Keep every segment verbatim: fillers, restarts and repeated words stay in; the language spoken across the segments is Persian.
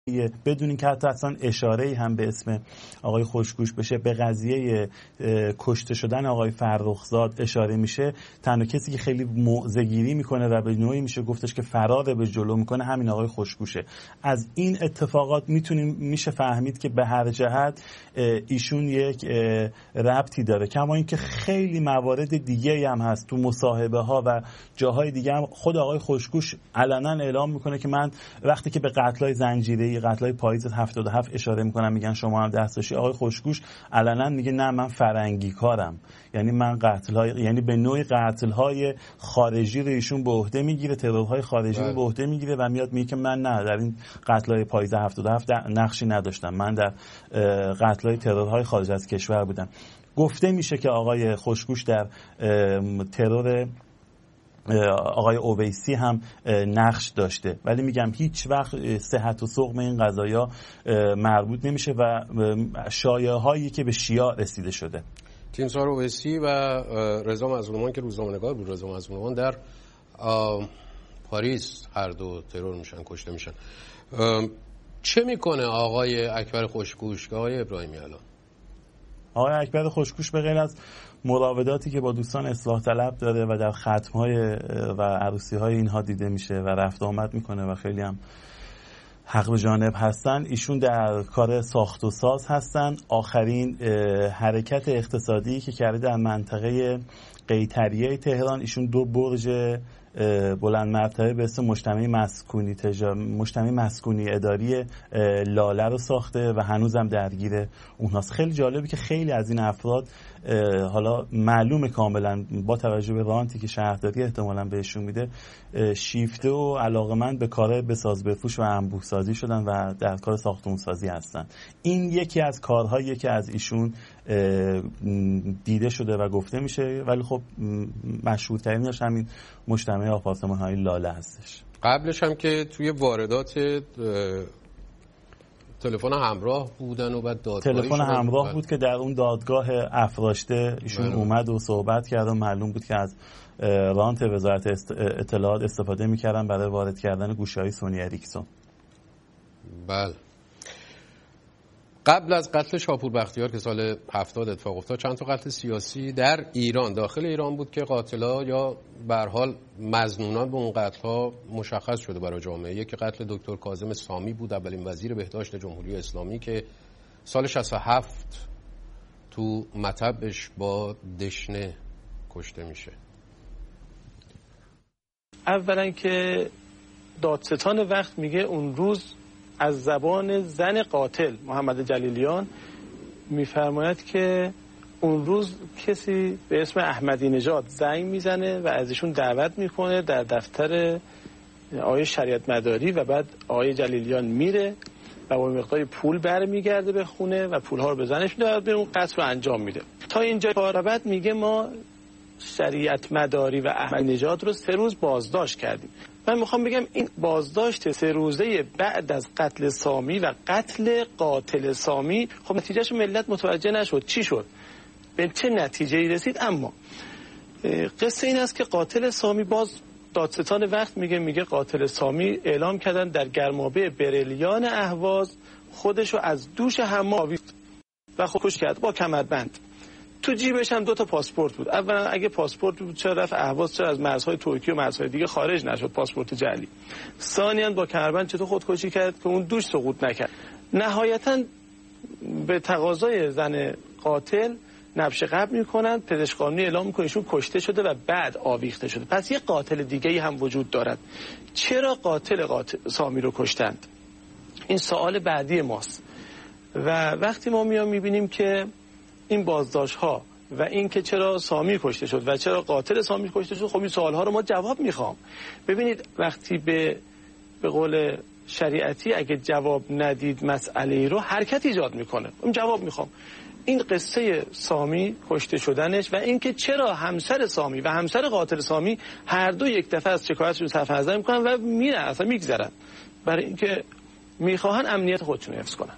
بدون که حتی اصلا اشاره‌ای هم به اسم آقای خوشگوش بشه به قضیه کشته شدن آقای فرخزاد اشاره میشه، تنها کسی که خیلی موضع‌گیری میکنه و به نوعی میشه گفتش که فرار به جلو میکنه همین آقای خوشگوشه. از این اتفاقات میتونیم میشه فهمید که به هر جهت ایشون یک ربطی داره، کما اینکه خیلی موارد دیگه هم هست تو مصاحبه ها و جاهای دیگه هم خود آقای خوشگوش علنا اعلام میکنه که من وقتی که به قتل‌های زنجیره‌ای، قتل‌های پاییز هفتاد و هفت اشاره میکنم میگن شما هم دست داشتی، آقای خوشگوش علنا میگه نه من فرنگی کارم، یعنی من قتل‌های یعنی به نوعی قتل‌های خارجی رو ایشون به عهده میگیره، ترورهای خارجی رو به عهده میگیره و میاد میگه که من نه در این قتل‌های پاییز هفتاد و هفت نقشی نداشتم، من در قتل‌های ترورهای خارج از کشور بودم. گفته میشه که آقای خوشگوش در ترور آقای اویسی هم نقش داشته، ولی میگم هیچ وقت صحت و سقم این قضایا مربوط نمیشه و شایعه هایی که به شیعه رسیده شده. تیمسار اویسی و رضا مظلومان که روزنامه‌نگار بود، رضا مظلومان در پاریس هر دو ترور میشن، کشته میشن. چه میکنه آقای اکبر خوشگوش، آقای ابراهیمی الان؟ آقای اکبر خوشگوش به غیر از مراوداتی که با دوستان اصلاح طلب داره و در ختم‌های و عروسی‌های اینها دیده میشه و رفت آمد میکنه و خیلی هم حق به جانب هستن، ایشون در کار ساخت و ساز هستن. آخرین حرکت اقتصادی که کرده در منطقه قیطریه تهران، ایشون دو برج بلند مرتبه به اسم مجتمع مسکونی تجار... مجتمع مسکونی اداری لاله رو ساخته و هنوزم درگیر اونهاست. خیلی جالبه که خیلی از این افراد حالا معلومه کاملا با توجه به رانتی که شهرداری احتمالاً بهشون میده شیفته و علاقمند به کار بساز بفروش و انبوه سازی شدن و در کار ساختمون سازی هستن. این یکی از کارهایی که از ایشون دیده شده و گفته میشه، ولی خب مشهورترینش همین مجتمع آپارتمان‌های لاله هستش. قبلش هم که توی واردات تلفن همراه بودن و بعد دادگاهی تلفن همراه بود. بود که در اون دادگاه افراشته ایشون بله. اومد و صحبت کرد و معلوم بود که از رانت وزارت اطلاعات استفاده میکردن برای وارد کردن گوشی‌های سونی اریکسون. بله. قبل از قتل شاپور بختیار که سال هفتاد اتفاق افتاد، چند تا قتل سیاسی در ایران، داخل ایران بود که قاتلا یا به هر حال مظنونان به اون قتل‌ها مشخص شده برای جامعه. یکی قتل دکتر کاظم سامی بود، اولین وزیر بهداشت جمهوری اسلامی که سال شصت و هفت تو مطبش با دشنه کشته میشه. اولا که دادستان وقت میگه اون روز از زبان زن قاتل محمد جلیلیان میفرماید که اون روز کسی به اسم احمدی نژاد زنگ میزنه و ازشون دعوت میکنه در دفتر آقای شریعت مداری و بعد آقای جلیلیان میره و با مقدار پول برمیگرده به خونه و پولها رو به زنش میده و به اون قتل رو انجام میده. تا اینجا بعد میگه ما شریعت مداری و احمدی نژاد رو سه روز بازداشت کردیم. من میخوام بگم این بازداشت سه روزه بعد از قتل سامی و قتل قاتل سامی، خب نتیجهش ملت متوجه نشد چی شد، به چه نتیجه‌ای رسید. اما قصه این است که قاتل سامی، باز دادستان وقت میگه میگه قاتل سامی اعلام کردن در گرمابه بریلیان اهواز خودشو از دوش حمام آویخت و خودکشی کرد با کمربند. تو جیبش هم دو تا پاسپورت بود. اولا اگه پاسپورت بود چرا رفت اهواز، چرا از مرزهای ترکیه و مرزهای دیگه خارج نشد پاسپورت جعلی. ثانیاً با کمربند چطور خودکشی کرد که اون دوش سقوط نکرد. نهایتاً به تقاضای زن قاتل نبش قبر میکنن، پزشک قانونی اعلام میکنه ایشون کشته شده و بعد آویخته شده. پس یه قاتل دیگه‌ای هم وجود دارد. چرا قاتل قاتل سامی رو کشتند؟ این سوال بعدی ماست. و وقتی ما میام میبینیم که این بازداشت ها و این که چرا سامی کشته شد و چرا قاتل سامی کشته شد، خب این سوال ها رو ما جواب میخوام. ببینید وقتی به به قول شریعتی اگه جواب ندید مسئله ای رو حرکت ایجاد میکنه. اون جواب میخوام. این قصه سامی کشته شدنش و اینکه چرا همسر سامی و همسر قاتل سامی هر دو یک دفعه از شکایتشون صرف نظر میکنن و میرن اصلا میگذرن برای اینکه میخواهن امنیت خودشون حفظ کنن.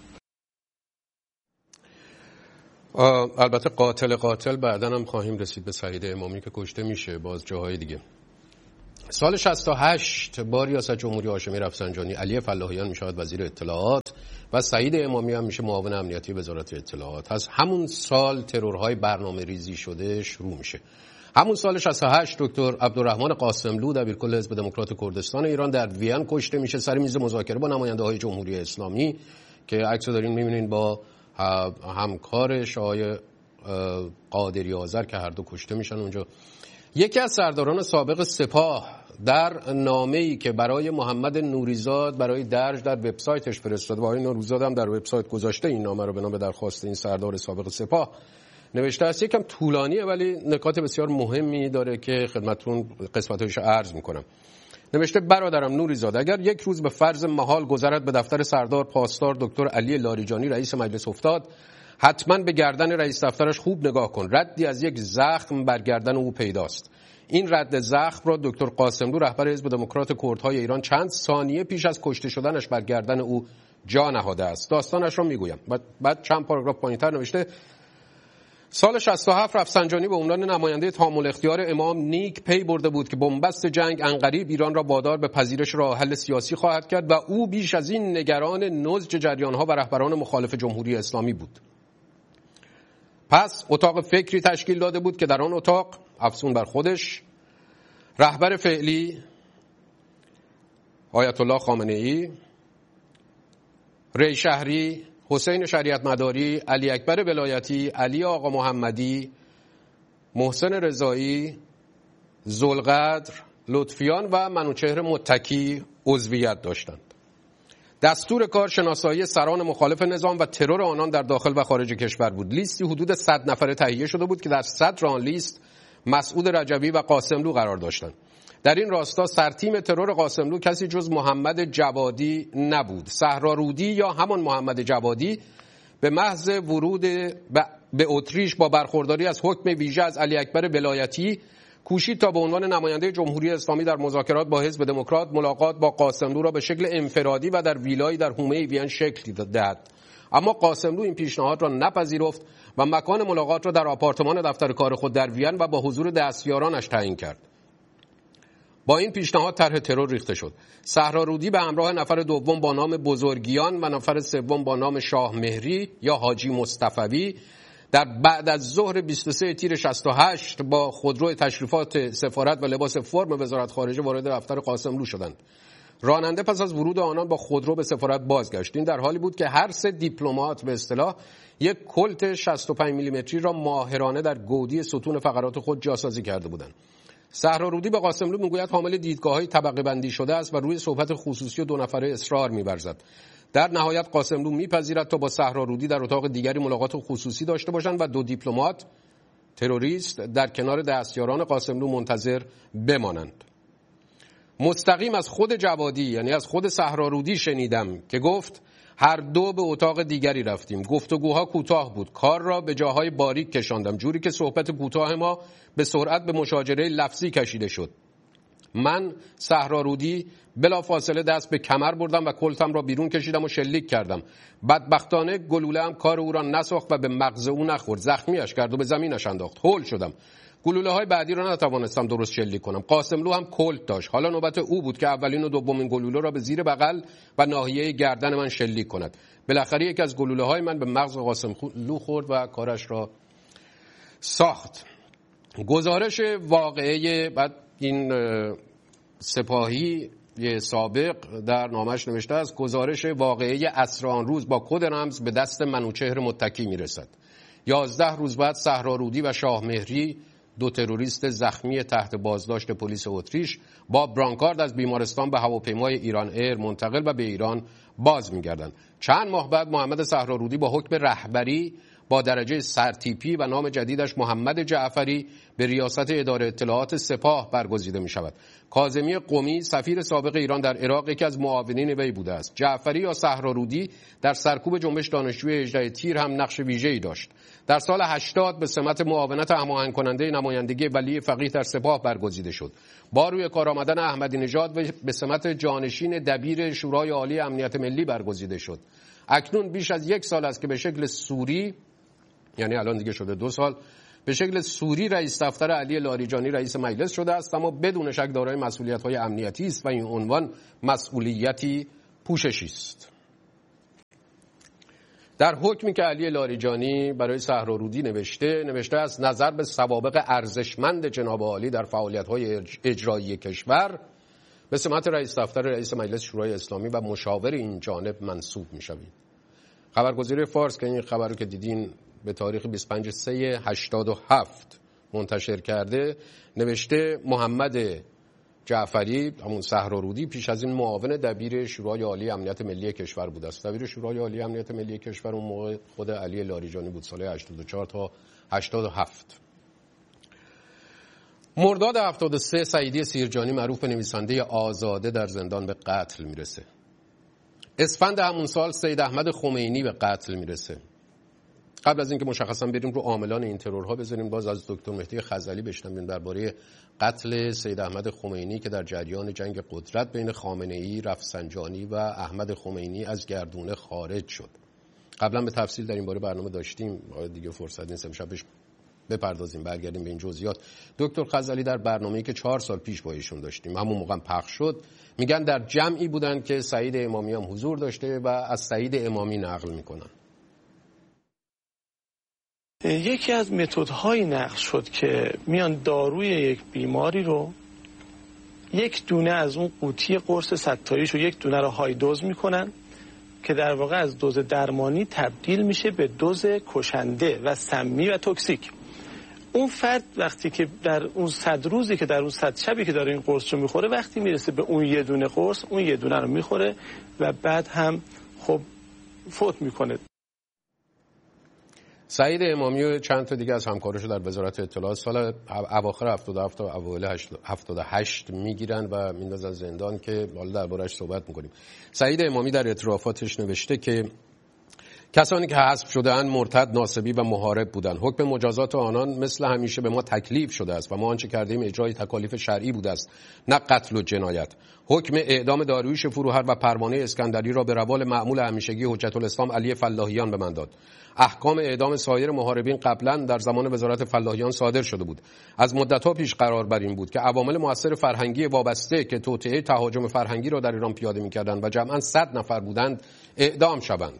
البته قاتل قاتل بعدن هم خواهیم رسید به سعید امامی که کشته میشه باز جاهای دیگه. سال شصت و هشت با ریاست جمهوری هاشمی رفسنجانی علی فلاحیان میشود وزیر اطلاعات و سعید امامی هم میشه معاون امنیتی وزارت اطلاعات. از همون سال ترورهای برنامه ریزی شده شروع میشه. همون سال شصت و هشت دکتر عبدالرحمن قاسملو دبیرکل حزب دموکرات کردستان ایران در وین کشته میشه سر میز مذاکره با نماینده های جمهوری اسلامی که عکس دارین میبینین با همکارش آقای قادری آذر که هر دو کشته میشن اونجا. یکی از سرداران سابق سپاه در نامه‌ای که برای محمد نوریزاد برای درج در وبسایتش فرستاده و آقای نوریزاد هم در وبسایت گذاشته این نامه رو به نام درخواست این سردار سابق سپاه نوشته است. یکم طولانیه ولی نکات بسیار مهمی داره که خدمتتون قسمتش عرض میکنم. نوشته برادرم نوریزاد اگر یک روز به فرض محال گذرد به دفتر سردار پاسدار دکتر علی لاریجانی رئیس مجلس افتاد، حتما به گردن رئیس دفترش خوب نگاه کن. ردی از یک زخم بر گردن او پیداست. این رد زخم را دکتر قاسملو رهبر حزب دموکرات کردهای ایران چند ثانیه پیش از کشته شدنش بر گردن او جا نهاده است. داستانش را میگویم. بعد چند پاراگراف پایین‌تر نوشته سال شصت و هفت رفسنجانی به عنوان نماینده تامل اختیار امام نیک پی برده بود که بنبست جنگ عنقریب ایران را وادار به پذیرش راه حل سیاسی خواهد کرد و او بیش از این نگران نضج جریان‌ها و رهبران مخالف جمهوری اسلامی بود. پس اتاق فکری تشکیل داده بود که در آن اتاق افسون بر خودش رهبر فعلی آیت الله خامنه‌ای، ری شهری، حسین شریعت مداری، علی اکبر ولایتی، علی آقا محمدی، محسن رضایی، ذوالقدر، لطفیان و منوچهر متکی عضویت داشتند. دستور کار شناسایی سران مخالف نظام و ترور آنان در داخل و خارج کشور بود. لیستی حدود صد نفره تهیه شده بود که در صدر آن لیست مسعود رجبی و قاسملو قرار داشتند. در این راستا سرتیم ترور قاسملو کسی جز محمد جوادی نبود. صحرا رودی یا همان محمد جوادی به محض ورود به اتریش با برخورداری از حکم ویژه از علی اکبر ولایتی کوشید تا به عنوان نماینده جمهوری اسلامی در مذاکرات با حزب دموکرات ملاقات با قاسملو را به شکل انفرادی و در ویلایی در حومه وین شکل دهد. اما قاسملو این پیشنهاد را نپذیرفت و مکان ملاقات را در آپارتمان دفتر کار خود در وین و با حضور دستیارانش تعیین کرد. با این پیشنهاد طرح ترور ریخته شد. صحرا رودی به همراه نفر دوم با نام بزرگیان و نفر سوم با نام شاه مهری یا حاجی مصطفوی در بعد از ظهر بیست و سه تیر شصت و هشت با خودرو تشریفات سفارت و لباس فرم وزارت خارجه وارد دفتر قاسملو شدند. راننده پس از ورود آنان با خودرو به سفارت بازگشت. این در حالی بود که هر سه دیپلمات به اصطلاح یک کلت شصت و پنج میلیمتری را ماهرانه در گودی ستون فقرات خود جاسازی کرده بودند. صحرا رودی به قاسملو میگوید حامل دیدگاه‌های طبقه بندی شده است و روی صحبت خصوصی و دو نفره اصرار می‌ورزد. در نهایت قاسملو میپذیرد تا با صحرا رودی در اتاق دیگری ملاقات خصوصی داشته باشند و دو دیپلمات تروریست در کنار دستیاران قاسملو منتظر بمانند. مستقیم از خود جوادی یعنی از خود صحرا رودی شنیدم که گفت هر دو به اتاق دیگری رفتیم. گفتگوها کوتاه بود. کار را به جاهای باریک کشاندم جوری که صحبت کوتاه ما به سرعت به مشاجره لفظی کشیده شد. من صحرا رودی بلا فاصله دست به کمر بردم و کلتم را بیرون کشیدم و شلیک کردم. بدبختانه گلوله هم کار او را نساخت و به مغز او نخورد. زخمیش کرد و به زمینش انداخت. هول شدم. گلوله های بعدی را نتوانستم درست شلیک کنم. قاسملو هم کلت داشت. حالا نوبت او بود که اولین و دومین گلوله را به زیر بغل و ناحیه گردن من شلیک کند. بالاخره یکی از گلوله های من به مغز قاسملو خورد و کارش را ساخت. گزارش واقعه بعد این سپاهی سابق در نامش نوشته است گزارش واقعه عصر آن روز با کد رمز به دست منوچهر متکی میرسد. یازده روز بعد صحرا رودی و شاه مهری دو تروریست زخمی تحت بازداشت پلیس اتریش با برانکارد از بیمارستان به هواپیمای ایران ایر منتقل و به ایران باز می‌گردند. چند ماه بعد محمد صحرا رودی با حکم رهبری با درجه سرتیپی و نام جدیدش محمد جعفری به ریاست اداره اطلاعات سپاه برگزیده می شود. کاظمی قمی سفیر سابق ایران در عراق یکی از معاونین وی بوده است. جعفری یا صحرا رودی در سرکوب جنبش دانشجوی هجده تیر هم نقش ویژه‌ای داشت. در سال هشتاد به سمت معاونت هماهنگ کننده نمایندگی ولی فقیه در سپاه برگزیده شد. با روی کار آمدن احمدی نژاد به سمت جانشین دبیر شورای عالی امنیت ملی برگزیده شد. اکنون بیش از یک سال است که به شکل سوری، یعنی الان دیگه شده دو سال، به شکل سوری رئیس دفتر علی لاریجانی رئیس مجلس شده است، اما بدون شک دارای مسئولیت‌های امنیتی است و این عنوان مسئولیتی پوششی است. در حکمی که علی لاریجانی برای صحرارودی نوشته نوشته است نظر به سوابق ارزشمند جناب عالی در فعالیت‌های اجرایی کشور به سمت رئیس دفتر رئیس مجلس شورای اسلامی و مشاور این جانب منصوب می‌شوید. خبرگزاری فارس که این خبر رو که دیدین به تاریخ بیست و پنج سه هشتاد و هفت منتشر کرده نوشته محمد جعفری همون صحرارودی پیش از این معاون دبیر شورای عالی امنیت ملی کشور بود است. دبیر شورای عالی امنیت ملی کشور اون موقع خود علی لاریجانی بود، سال هشتاد و چهار تا هشتاد و هفت. مرداد هفتاد و سه سعیدی سیرجانی معروف به نویسنده آزاده در زندان به قتل میرسه. اسفند همون سال سید احمد خمینی به قتل میرسه. قبل از اینکه مشخصا بریم رو عاملان این ترورها بذاریم باز از دکتر مهدی خزعلی بشنویم درباره قتل سید احمد خمینی که در جریان جنگ قدرت بین خامنه‌ای، رفسنجانی و احمد خمینی از گردونه خارج شد. قبلا به تفصیل در این باره برنامه داشتیم، دیگه فرصت نیست امشب بهش بپردازیم، برگردیم به این جزئیات. دکتر خزعلی در برنامه‌ای که چهار سال پیش با ایشون داشتیم همون موقع پخش شد میگن در جمعی بودن که سعید امامی هم حضور داشته و از سعید امامی نقل میکنن. یکی از متدهای نقل شد که میان داروی یک بیماری رو یک دونه از اون قوطی قرص ستاییش رو یک دونه رو های دوز میکنن که در واقع از دوز درمانی تبدیل میشه به دوز کشنده و سمی و توکسیک. اون فرد وقتی که در اون صد روزی که در اون صد شبی که داره این قرص رو میخوره وقتی میرسه به اون یه دونه قرص اون یه دونه رو میخوره و بعد هم خب فوت میکنه. سعید امامی و چند تا دیگه از همکاراشو در وزارت اطلاعات سال اواخر هفتاد و هفت تا اوایل هفتاد و هشت میگیرن و میندازن زندان که حالا درباره‌اش صحبت میکنیم. سعید امامی در اعترافاتش نوشته که کسانی که حذف شده‌اند مرتد، ناصبی و محارب بودند. حکم مجازات آنان مثل همیشه به ما تکلیف شده است و ما آنچه کردیم اجرای تکالیف شرعی بوده است، نه قتل و جنایت. حکم اعدام داریوش فروهر و پروانه اسکندری را به روال معمول همیشگی حجت الاسلام علی فلاحیان به من داد. احکام اعدام سایر محاربین قبلا در زمان وزارت فلاحیان صادر شده بود. از مدت‌ها پیش قرار بر این بود که عوامل مؤثر فرهنگی وابسته که توطئه تهاجم فرهنگی را در ایران پیاده می‌کردند و جمعاً صد نفر بودند اعدام شوند.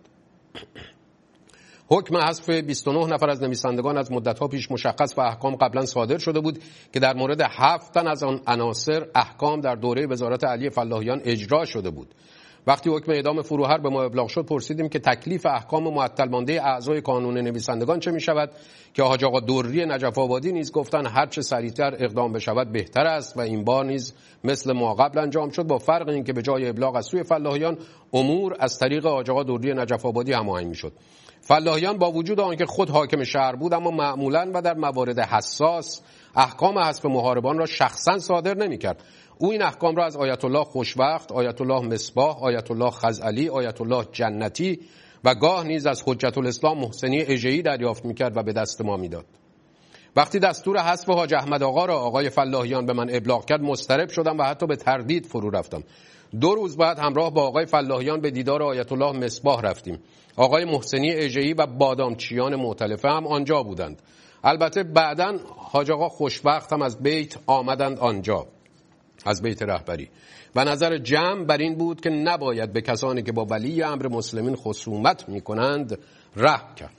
حکم حذف بیست و نه نفر از نویسندگان از مدت‌ها پیش مشخص و احکام قبلا صادر شده بود که در مورد هفت تن از آن عناصر احکام در دوره وزارت علی فلاحیان اجرا شده بود. وقتی حکم اعدام فروهر به ما ابلاغ شد پرسیدیم که تکلیف احکام معطل مانده اعضای کانون نویسندگان چه می‌شود که حاج آقا دری نجف آبادی نیز گفتن هر چه سریعتر اقدام بشود بهتر است و این بار نیز مثل ما قبل انجام شد، با فرق اینکه به جای ابلاغ از سوی فلاحیان امور از طریق حاج آقا دری نجف آبادی هماهنگ می‌شد. فلاحیان با وجود آنکه خود حاکم شهر بود اما معمولاً و در موارد حساس احکام حذف محاربان را شخصاً صادر نمی‌کرد. او این احکام را از آیت الله خوشوقت، آیت الله مصباح، آیت الله خزعلی، آیت الله جنتی و گاه نیز از حجت الاسلام محسنی اژه‌ای دریافت می‌کرد و به دست ما می‌داد. وقتی دستور حذف حاج احمد آقا را آقای فلاحیان به من ابلاغ کرد مضطرب شدم و حتی به تردید فرو رفتم. دو روز بعد همراه با آقای فلاحیان به دیدار آیت الله مصباح رفتیم. آقای محسنی اژه‌ای و بادامچیان مؤتلفه هم آنجا بودند. البته بعداً حاج آقا خوشوقت هم از بیت آمدند آنجا، از بیت رهبری، و نظر جمع بر این بود که نباید به کسانی که با ولی امر مسلمین خصومت می کنند رحم کرد.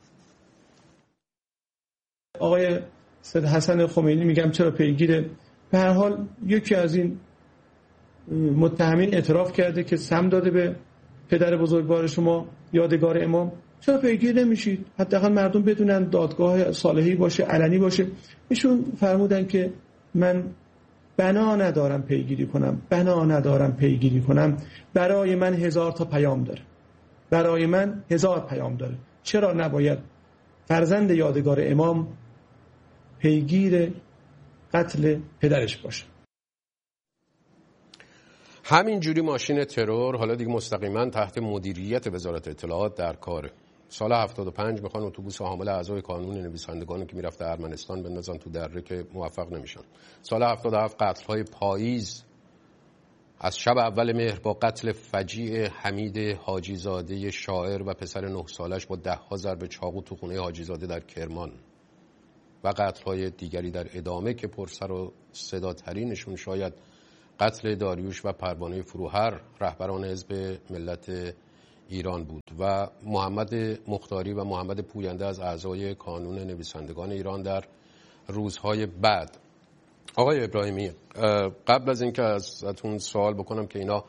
آقای سید حسن خمینی میگم چرا پیگیره؟ به هر حال یکی از این متهمین اعتراف کرده که سم داده به پدر بزرگوار شما یادگار امام. چرا پیگیر نمیشید؟ حداقل مردم بدونن دادگاه صالحی باشه، علنی باشه. ایشون فرمودن که من بنا ندارم پیگیری کنم، بنا ندارم پیگیری کنم. برای من هزار تا پیام داره، برای من هزار پیام داره. چرا نباید فرزند یادگار امام پیگیر قتل پدرش باشه؟ همین جوری ماشین ترور حالا دیگه مستقیما تحت مدیریت وزارت اطلاعات در کاره. سال هفتاد و پنج میخوان اتوبوس حامل اعضای کانون نویسندگان که میرفته ارمنستان بندازن تو دره که موفق نمیشن. سال هفتاد و هفت قتل‌های پاییز از شب اول مهر با قتل فجیع حمید حاجی زاده شاعر و پسر نه سالش با ده ها ضربه چاقو تو خونه حاجی زاده در کرمان. و قتل‌های دیگری در ادامه که پرسر و صداترینشون شاید قتل داریوش و پروانه فروهر رهبران حزب ملت ایران بود و محمد مختاری و محمد پوینده از اعضای کانون نویسندگان ایران در روزهای بعد. آقای ابراهیمی، قبل از اینکه ازتون سوال بکنم که اینا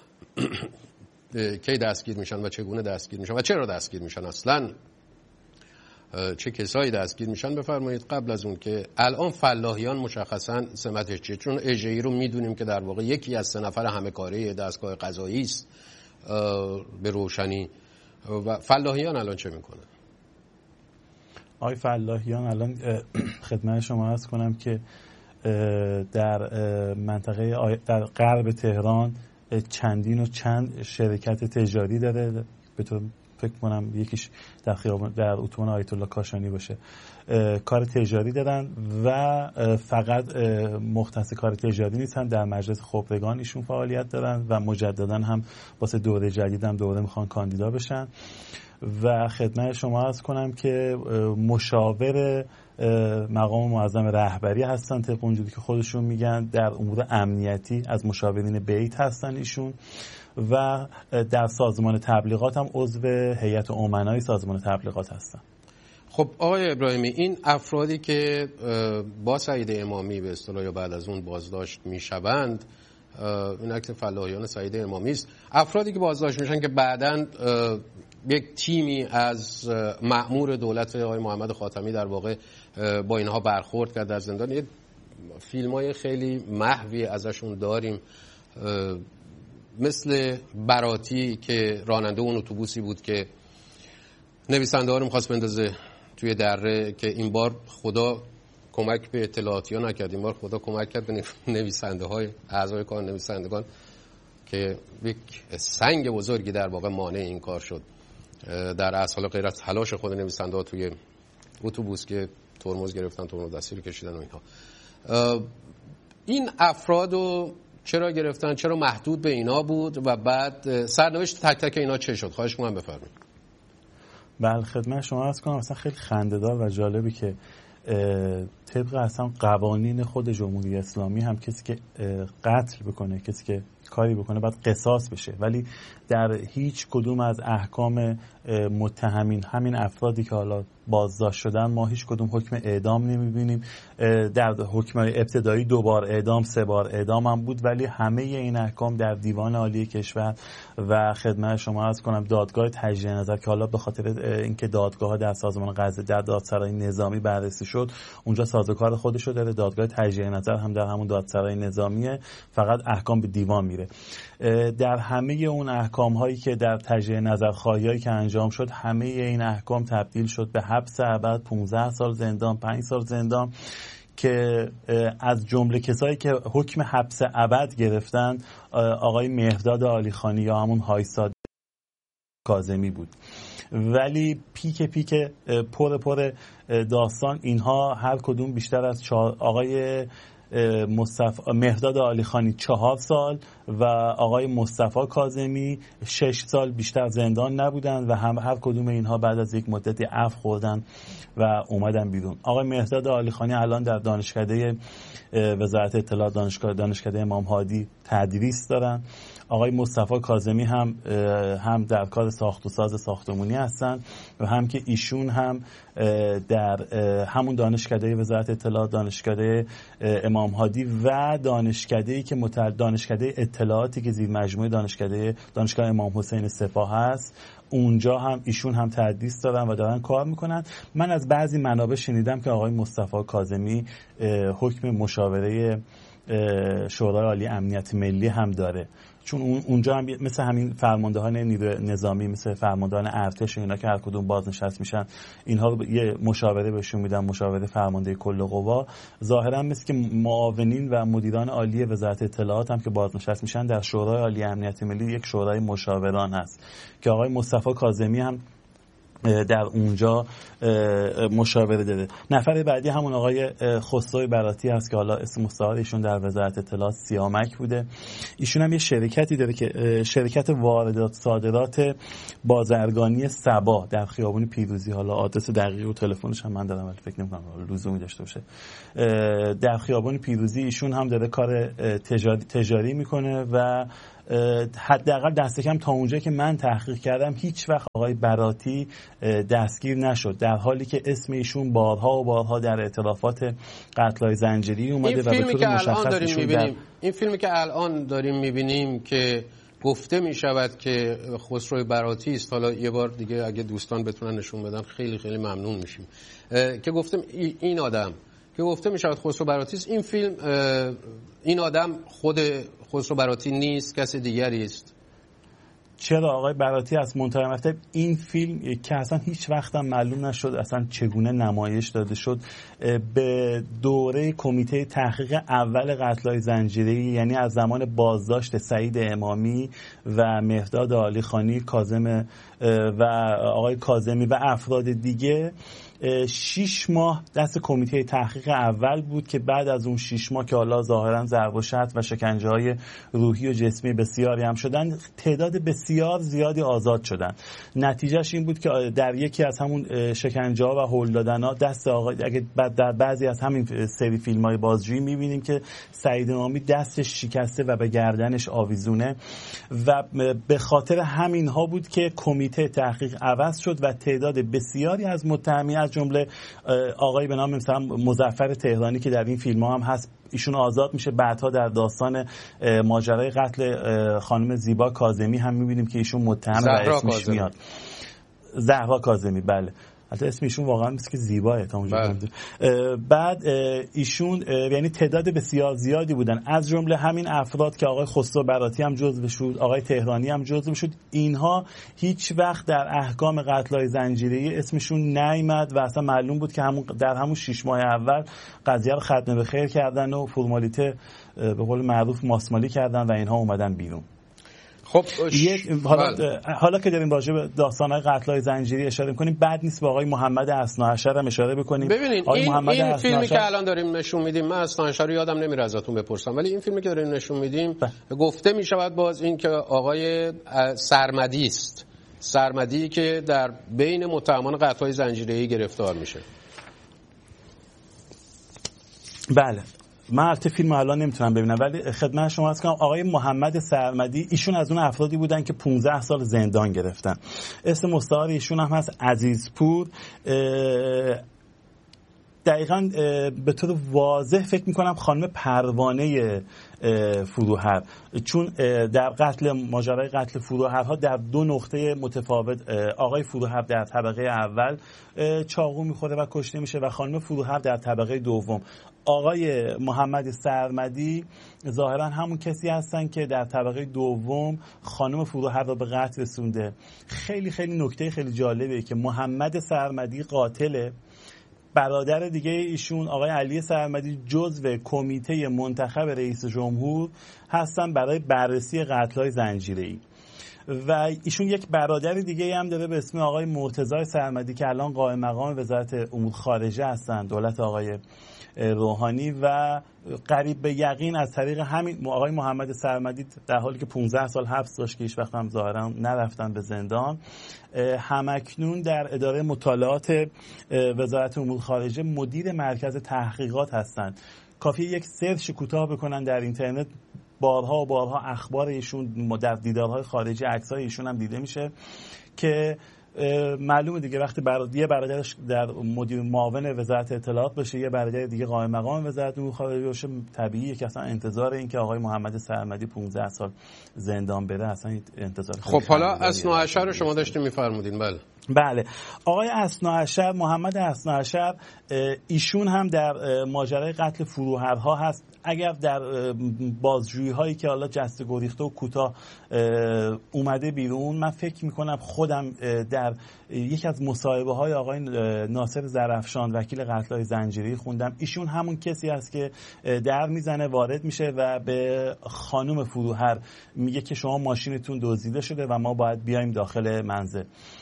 کی دستگیر میشن و چگونه دستگیر میشن و چرا دستگیر میشن، اصلا چه کسایی دستگیر میشن، بفرمایید قبل از اون که الان فلاحیان مشخصا سمتش چیه؟ چون اژه‌ای رو میدونیم که در واقع یکی از سه نفر همه کاره دستگاه قضایی است به روشنی، و فلاحیان الان چه میکنه؟ آقای فلاحیان الان خدمت شما عرض کنم که در منطقه در غرب تهران چندین و چند شرکت تجاری داره، به طور فکر کنم یکیش در خیابان در اتوبان آیت الله کاشانی باشه، کار تجاری دارن و فقط مختص کار تجاری نیستن، در مجلس خبرگان ایشون فعالیت دارن و مجددا هم واسه دوره جدید هم دوره میخوان کاندیدا بشن. و خدمت شما عرض کنم که مشاور مقام معظم رهبری هستن، طبق اونجوری که خودشون میگن در امور امنیتی از مشاورین بیت هستن ایشون، و در سازمان تبلیغات هم عضو هیئت امنای سازمان تبلیغات هستن. خب آقای ابراهیمی، این افرادی که با سعید امامی به اصطلاح یا بعد از اون بازداشت میشوند، این عکس فلاحیان سعید امامی است، افرادی که بازداشت میشن که بعداً یک تیمی از مأمور دولت آقای محمد خاتمی در واقع با اینها برخورد کرد در زندان، یه فیلمای خیلی محوی ازشون داریم، مثل براتی که راننده اون اتوبوسی بود که نویسنده ها رو می‌خواست بندازه توی دره، که این بار خدا کمک به اطلاعاتی ها نکرد، این بار خدا کمک کرد به نویسنده های اعضای کانون نویسندگان که یک سنگ بزرگی در واقع مانع این کار شد در اصل غیر از تلاش خود نویسنده ها توی اتوبوس که ترمز گرفتن، ترمز دستی رو کشیدن و اینها. این افرادو چرا گرفتن؟ چرا محدود به اینا بود؟ و بعد سرنوشت تک تک اینا چه شد؟ خواهش می‌کنم بفرمایید. بله خدمت شما عرض کنم، اصلا خیلی خنده‌دار و جالبی که طبق اصلا قوانین خود جمهوری اسلامی هم کسی که قتل بکنه، کسی که کاری بکنه باید قصاص بشه، ولی در هیچ کدوم از احکام متهمین، همین افرادی که حالا بازداشت شدن، ما هیچ کدوم حکم اعدام نمیبینیم. در حکم ابتدایی دو بار اعدام، سه بار اعدام هم بود، ولی همه این احکام در دیوان عالی کشور و خدمت شما عرض کنم دادگاه تجدید نظر که حالا به خاطر اینکه دادگاه ها در سازمان قضایی در دادسرای نظامی بررسی شد، اونجا سازوکار خودش رو داره، دادگاه تجدید نظر هم در همون دادسرای نظامیه، فقط احکام به دیوان میره. در همه اون احکام هایی که در تجدید نظر خواهی که انجام شد، همه این احکام تبدیل شد به حبس ابد، پانزده سال زندان، پنج سال زندان، که از جمله کسایی که حکم حبس ابد گرفتن آقای مهرداد عالیخانی یا همون هایساد کاظمی بود. ولی پیک پیک پر پر داستان اینها هر کدوم بیشتر از چهار، آقای مصطفی مهرداد عالیخانی چهار سال و آقای مصطفی کاظمی شش سال بیشتر زندان نبودن و هم هر کدوم اینها بعد از یک مدتی عفو خوردن و اومدن بیرون. آقای مهرداد عالیخانی الان در دانشکده وزارت اطلاعات، دانشگاه دانشکده امام هادی تدریس دارن. آقای مصطفی کاظمی هم هم در کار ساخت و ساز ساختمانی هستن و هم که ایشون هم در همون دانشکده وزارت اطلاعات، دانشکده امام هادی و دانشکده‌ای که متعلق دانشکده اطلاعاتی که زیر مجموعه دانشکده دانشگاه امام حسین سپاه هست، اونجا هم ایشون هم تدریس دارن و دارن کار میکنن. من از بعضی منابع شنیدم که آقای مصطفی کاظمی حکم مشاوره شورای عالی امنیت ملی هم داره، چون اونجا هم مثل همین فرماندهان نیروی نظامی، مثل فرماندهان ارتش اینا که هر کدوم بازنشست میشن، اینها رو یه مشاوره بهشون میدن، مشاوره فرمانده کل قوا. ظاهرا مثل که معاونین و مدیران عالی وزارت اطلاعات هم که بازنشست میشن در شورای عالی امنیت ملی یک شورای مشاوران هست که آقای مصطفی کاظمی هم در اونجا مشاوره داده. نفر بعدی همون آقای خسرو براتی هست که حالا اسم مستعار ایشون در وزارت اطلاعات سیامک بوده. ایشون هم یه شرکتی داره که شرکت واردات صادرات بازرگانی سبا در خیابون پیروزی، حالا آدرس دقیق و تلفنش هم من دارم ولی فکر نمی‌کنم لزومی داشته باشه. در خیابون پیروزی ایشون هم داره کار تجاری تجاری میکنه و حداقل دست کم تا اونجایی که من تحقیق کردم هیچ وقت آقای براتی دستگیر نشد، در حالی که اسم ایشون بارها و بارها در اعترافات قتل‌های زنجیری اومده و به طور مشخص ایشون در... این فیلمی که الان داریم می‌بینیم که گفته می‌شود که خسرو براتی است، حالا یه بار دیگه اگه دوستان بتونن نشون بدن خیلی خیلی ممنون میشیم، که گفتم این آدم که گفته می‌شود خسرو براتی است. این فیلم این آدم خود خسرو براتی نیست، کسی دیگری است. چرا آقای براتی از منتهی مطلب این فیلم که اصلا هیچ وقت هم معلوم نشد اصلا چگونه نمایش داده شد، به دوره کمیته تحقیق اول قتل‌های زنجیره‌ای، یعنی از زمان بازداشت سعید امامی و مهرداد عالیخانی کاظم و آقای کاظمی و افراد دیگه، شیش ماه دست کمیته تحقیق اول بود که بعد از اون شیش ماه که حالا ظاهرا ضرب و شتم و شکنجه‌های روحی و جسمی بسیاری هم شدن، تعداد بسیار زیادی آزاد شدن. نتیجهش این بود که در یکی از همون شکنجه‌ها و هول دادن‌ها دست آقای، اگه در بعضی از همین سری فیلم‌های بازجویی می‌بینیم که سعید امامی دستش شکسته و به گردنش آویزونه و به خاطر همین‌ها بود که کمیته تحقیق عوض شد و تعداد بسیاری از متهمین جمله آقای به نام مثلا مظفر تهرانی که در این فیلم ها هم هست، ایشون آزاد میشه. بعدها در داستان ماجرای قتل خانم زیبا کاظمی هم میبینیم که ایشون متهم و اسمش میاد، زهرا کاظمی، بله البته اسم ایشون واقعا مثل که زیباه تا اونجا. بعد ایشون یعنی تعداد بسیار زیادی بودن، از جمله همین افراد که آقای خسرو براتی هم جزو شد، آقای تهرانی هم جزو شد. اینها هیچ وقت در احکام قتل‌های زنجیره‌ای اسمشون نیامد و اصلا معلوم بود که همون در همون شش ماه اول قضیه رو ختم به خیر کردن و فرمالیته به قول معروف ماسمالی کردن و اینها اومدن بیرون. خب یک حالا, حالا که داریم راجع به داستان‌های قتل‌های زنجیری اشاره می‌کنیم، بعد نیست به آقای محمد اثناعشر هم اشاره بکنیم. ببینید این, این فیلمی که الان داریم نشون میدیم، من اثناعشر رو یادم نمیره ازتون بپرسم، ولی این فیلمی که داریم نشون میدیم ب... گفته میشود باز این که آقای سرمدی است، سرمدی که در بین متهمان قتل‌های زنجیره‌ای گرفتار میشه. بله، من البته فیلم الان نمیتونم ببینم ولی خدمت شما عرض کنم آقای محمد سرمدی ایشون از اون افرادی بودن که پانزده سال زندان گرفتن. اسم مستعار ایشون هم هست عزیزپور. دقیقاً به طور واضح فکر میکنم خانم پروانه فروهر، چون در قتل ماجرای قتل فروهرها در دو نقطه متفاوت آقای فروهر در طبقه اول چاقو میخوره و کشته میشه و خانم فروهر در طبقه دوم. آقای محمد سرمدی ظاهرا همون کسی هستن که در طبقه دوم خانم فروهر رو به قتل رسونده. خیلی خیلی نکته خیلی جالبه که محمد سرمدی قاتله، برادر دیگه ایشون آقای علی سرمدی جزو کمیته منتخب رئیس جمهور هستن برای بررسی قتل‌های زنجیره‌ای و ایشون یک برادر دیگه هم داره به اسم آقای مرتضی سرمدی که الان قائم مقام وزارت امور خارجه هستن، دولت آقای روحانی، و قریب به یقین از طریق همین آقای محمد سرمدی در حالی که پانزده سال حبس داشت که هیچ وقت هم ظاهرا نرفتن به زندان، همکنون در اداره مطالعات وزارت امور خارجه مدیر مرکز تحقیقات هستند. کافیه یک سرچ کوتاه بکنن در اینترنت، بارها و بارها اخبار ایشون در دیدارهای خارجی عکسای ایشون هم دیده میشه که معلومه دیگه وقتی برادر یه برادرش در مدیر معاون وزارت اطلاعات باشه، یه برادر دیگه قائم مقام وزارت امور خارجه باشه، طبیعیه که اصلا انتظار این که آقای محمد سرمدی پانزده سال زندان بره اصلا انتظار. خب حالا اثناعشر رو شما داشتین میفرمودین. بله بله آقای اثناعشر، محمد اثناعشر، ایشون هم در ماجرای قتل فروهرها هست. اگر در بازجویی هایی که حالا جسته گریخته و کوتاه اومده بیرون، من فکر میکنم خودم در یکی از مصاحبه های آقای ناصر زرافشان وکیل قتل های زنجیره‌ای خوندم، ایشون همون کسی است که در میزنه، وارد میشه و به خانم فروهر میگه که شما ماشینتون دزدیده شده و ما باید بیایم داخل منزل و وارد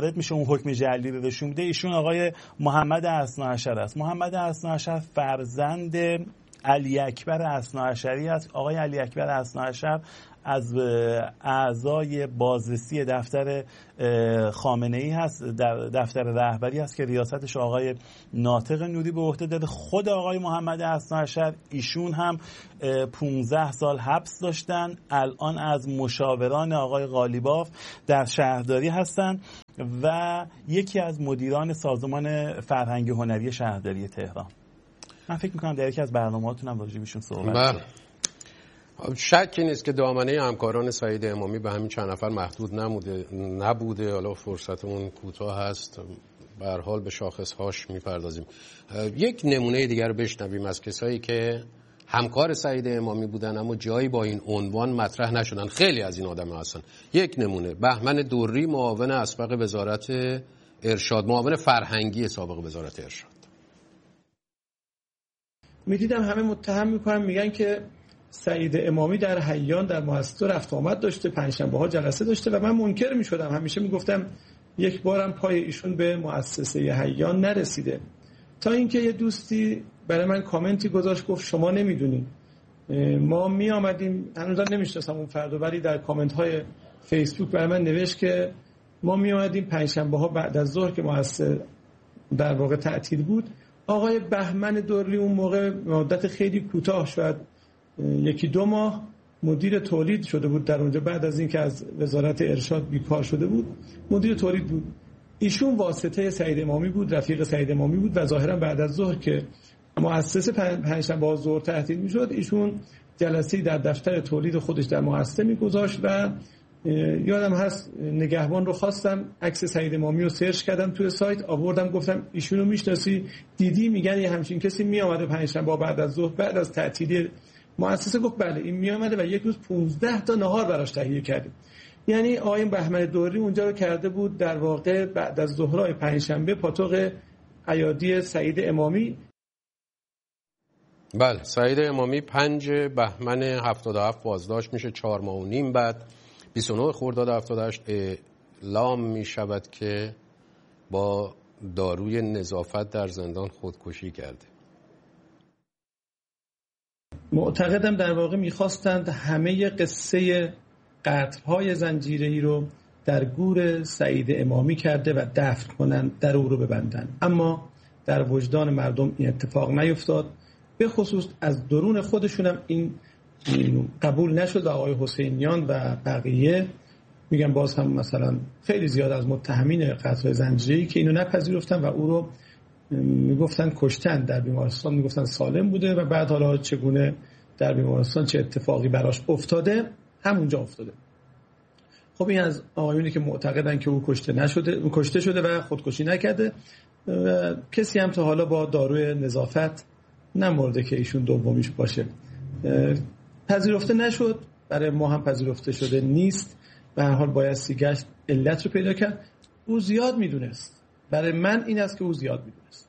وارد میشه اون حکم جعلی رو نشون میده. ایشون آقای محمد اثناعشر است. محمد اثناعشر فرزند علی اکبر اثناعشری است. آقای علی اکبر اثناعشر از اعضای بازرسی دفتر خامنه‌ای هست، در دفتر رهبری هست که ریاستش آقای ناطق نوری به عهده داره. خود آقای محمد اثناعشر ایشون هم پانزده سال حبس داشتن، الان از مشاوران آقای قالیباف در شهرداری هستن و یکی از مدیران سازمان فرهنگ هنری شهرداری تهران. من فکر میکنم در یکی از برنامه‌هاتون هم راجع بهشون صحبت شد. شکی نیست که دامنه همکاران سعید امامی به همین چند نفر محدود نموده نبوده. حالا فرصتمون کوتاه هست، به هر حال به شاخصهاش میپردازیم. یک نمونه دیگر رو بشنویم از کسایی که همکار سعید امامی بودن اما جایی با این عنوان مطرح نشدن. خیلی از این آدم هستن. یک نمونه بهمن دوری، معاون اسبق وزارت ارشاد، معاون فرهنگی سابق وزارت ارشاد. میدیدم همه متهم میکنن، میگن که سعید امامی در حیان در مؤسسه رفت آمد داشته، پنجشنبه ها جلسه داشته و من منکر میشدم. همیشه میگفتم یک بارم پای ایشون به مؤسسه حیان نرسیده، تا اینکه یه دوستی برای من کامنتی گذاشت، گفت شما نمیدونید ما می آمدیم، هنوزم نمیشناسم اون فردو، ولی در کامنت های فیسبوک برای من نوشت که ما می آمدیم پنجشنبه ها بعد از ظهر که مؤسسه در واقع تعطیل بود. آقای بهمن دوری اون موقع مدت خیلی کوتاه، شاید یکی دو ماه مدیر تولید شده بود در اونجا، بعد از اینکه از وزارت ارشاد بیکار شده بود مدیر تولید بود. ایشون واسطه سعید امامی بود، رفیق سعید امامی بود و ظاهرا بعد از ظهر که مؤسسه پنجشنبه ظهر تعطیل میشد ایشون جلسه‌ای در دفتر تولید خودش در مؤسسه میگذاشت و یادم هست نگهبان رو خواستم، عکس سعید امامی رو سرچ کردم توی سایت آوردم، گفتم ایشونو میشناسی؟ دیدی؟ میگن یه همچین کسی میامده پنجشنبه بعد از ظهر بعد از تعطیلی مؤسسه. گفت بله این میامده و یک روز پانزده تا نهار براش تهیه کردیم. یعنی آقای بهمن دوری اونجا رو کرده بود در واقع بعد از ظهرای پنجشنبه پاتوق ایادی سعید امامی. بله، سعید امامی پنج بهمن هفتاد و هفت بازداشت میشه، چهار ماه و نیم بعد بیست و نه خرداد هفتاد و هشت اعلام می شود که با داروی نظافت در زندان خودکشی کرده. معتقدم در واقع میخواستند همه قصه قتل‌های زنجیره‌ای رو در گور سعید امامی کرده و دفن کنند، در او رو ببندن، اما در وجدان مردم این اتفاق نیفتاد. به خصوص از درون خودشون هم این قبول نشد. آقای حسینیان و بقیه میگن باز هم مثلا خیلی زیاد از متهمین قتل زنجیره‌ای که اینو نپذیرفتن و او رو میگفتن کشتن، در بیمارستان میگفتن سالم بوده و بعد حالا چگونه در بیمارستان چه اتفاقی براش افتاده همونجا افتاده. خب این از آقایونی که معتقدن که او کشته نشده، او کشته شده و خودکشی نکرده. و کسی هم تا حالا با داروی نظافت نمورده که ایشون دومیش باشه. پذیرفته نشد، برای ما هم پذیرفته شده نیست. به هر حال باید سیگشت علت رو پیدا کرد. او زیاد میدونست. برای من این است که او زیاد میدونست.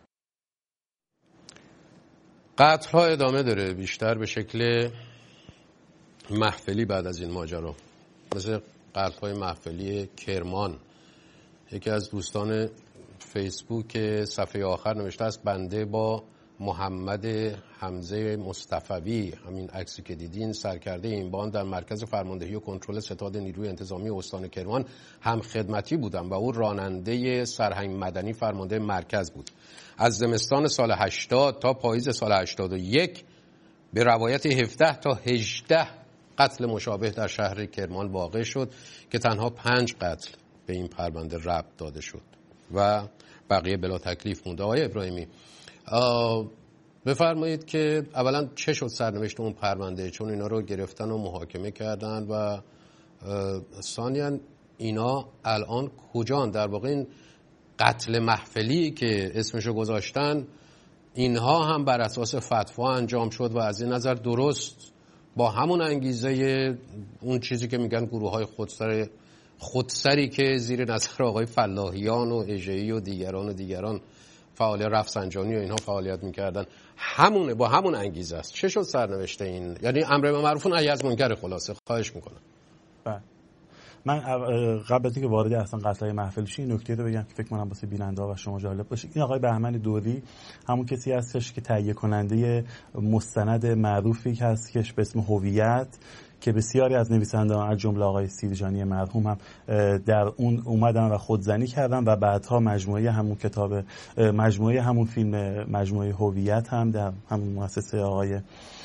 قتل ها ادامه داره، بیشتر به شکل محفلی بعد از این ماجرا، مثل قتل های محفلی کرمان. یکی از دوستان فیسبوک صفحه آخر نوشته است بنده با محمد حمزه مصطفوی، همین عکسی که دیدین، سرکرده این باند در مرکز فرماندهی و کنترل ستاد نیروی انتظامی استان کرمان هم خدمتی بودم و او راننده سرهنگ مدنی فرمانده مرکز بود. از زمستان سال هشتاد تا پاییز سال هشتاد و یک به روایت هفده تا هجده قتل مشابه در شهر کرمان واقع شد که تنها پنج قتل به این پرونده ربط داده شد و بقیه بلا تکلیف مونده. آقای ابراهیمی، بفرمایید که اولا چه شد سرنوشت اون پرونده، چون اینا رو گرفتن و محاکمه کردن، و ثانیاً اینا الان کجان؟ در واقع این قتل محفلی که اسمشو گذاشتن اینها هم بر اساس فتوا انجام شد و از این نظر درست با همون انگیزه اون چیزی که میگن گروه های خودسر خودسری که زیر نظر آقای فلاحیان و اژه‌ای و دیگران و دیگران فعالیت رفسنجانی و اینها فعالیت میکردن، همونه، با همون انگیزه است. چه شد سرنوشت این؟ یعنی امر به معروف و نهی از منکر، خلاصه خواهش میکنم. بله من قبل از اینکه وارد اصلا قتل‌های محفل شیم نکته رو بگم که فکر کنم واسه بیننده‌ها و شما جالب باشه. این آقای بهمن دوری همون کسی هستش که تهیه کننده مستند معروفی هستش به اسم هویت که بسیاری از نویسندگان از جمله آقای سیرجانی مرحوم هم در اون اومدن و خودزنی کردن و بعدها مجموعه همون کتاب مجموعه همون فیلم مجموعه هویت هم در همون مؤسسه آقای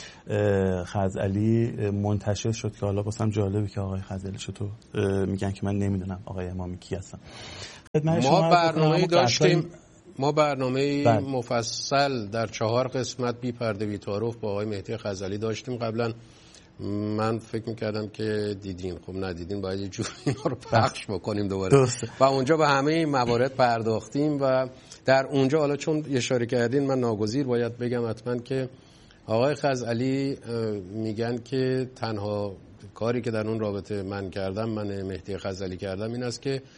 خزعلی منتشر شد که حالا واسم جالبه که آقای خزعلی چطور میگن که من نمیدونم آقای امامی کی هستن. ما برنامه داشتیم ما برنامه بل. مفصل در چهار قسمت بی پرده بی تعارف با آقای مهدی خزعلی داشتیم قبلا. من فکر میکردم که دیدین، خب ندیدین، باید یه جوری اینا رو پخش بکنیم دوباره درسته. و اونجا به همه این موارد پرداختیم و در اونجا حالا چون اشاره کردین من ناگزیر باید بگم حتما که آقای خزعلی میگن که تنها کاری که در اون رابطه من کردم، من مهدی خزعلی کردم این است که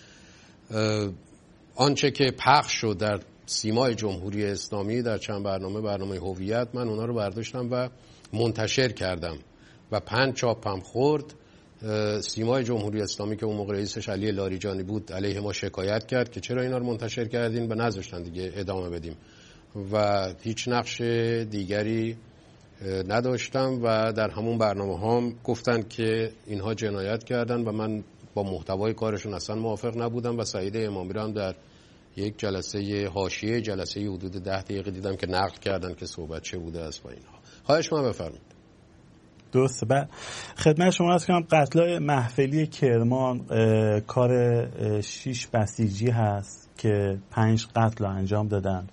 آنچه که پخش شد در سیمای جمهوری اسلامی در چند برنامه برنامه هویت من اونا رو برداشتم و منتشر کردم و پنج چاپم خورد. سیمای جمهوری اسلامی که اون موقع رئیسش علی لاریجانی بود علیه ما شکایت کرد که چرا اینا رو منتشر کردین و نذاشتن دیگه ادامه بدیم و هیچ نقش دیگری نداشتم و در همون برنامه هم گفتن که اینها جنایت کردن و من با محتوای کارشون اصلا موافق نبودم و سعید امامی رو هم در یک جلسه حاشیه جلسه حدود ده دقیقه دیدم که نقل کردن که صحبت چه بوده است با اینها. خواهش من بفرمایید. درسته. بعد خدمت شما عرض کنم قتل‌های محفلی کرمان کار شش بسیجی هست که پنج قتل انجام دادن.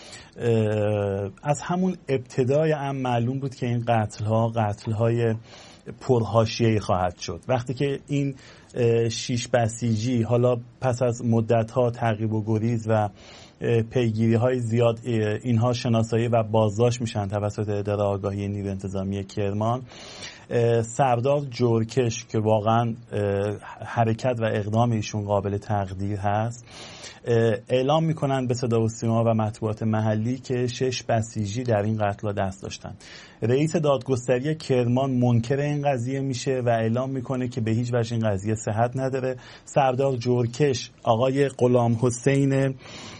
از همون ابتدای هم معلوم بود که این قتل‌ها قتل‌های پرحاشیه‌ای خواهد شد. وقتی که این شش بسیجی حالا پس از مدت‌ها تعقیب و گریز و پیگیری‌های زیاد اینها شناسایی و بازداشت میشن توسط اداره آگاهی نیروی انتظامی کرمان، سردار جورکش که واقعا حرکت و اقدام ایشون قابل تقدیر هست اعلام میکنن به صدا و سیما و مطبوعات محلی که شش بسیجی در این قتل دست داشتن. رئیس دادگستری کرمان منکر این قضیه میشه و اعلام میکنه که به هیچ وجه این قضیه صحت نداره. سردار جورکش آقای غلام حسین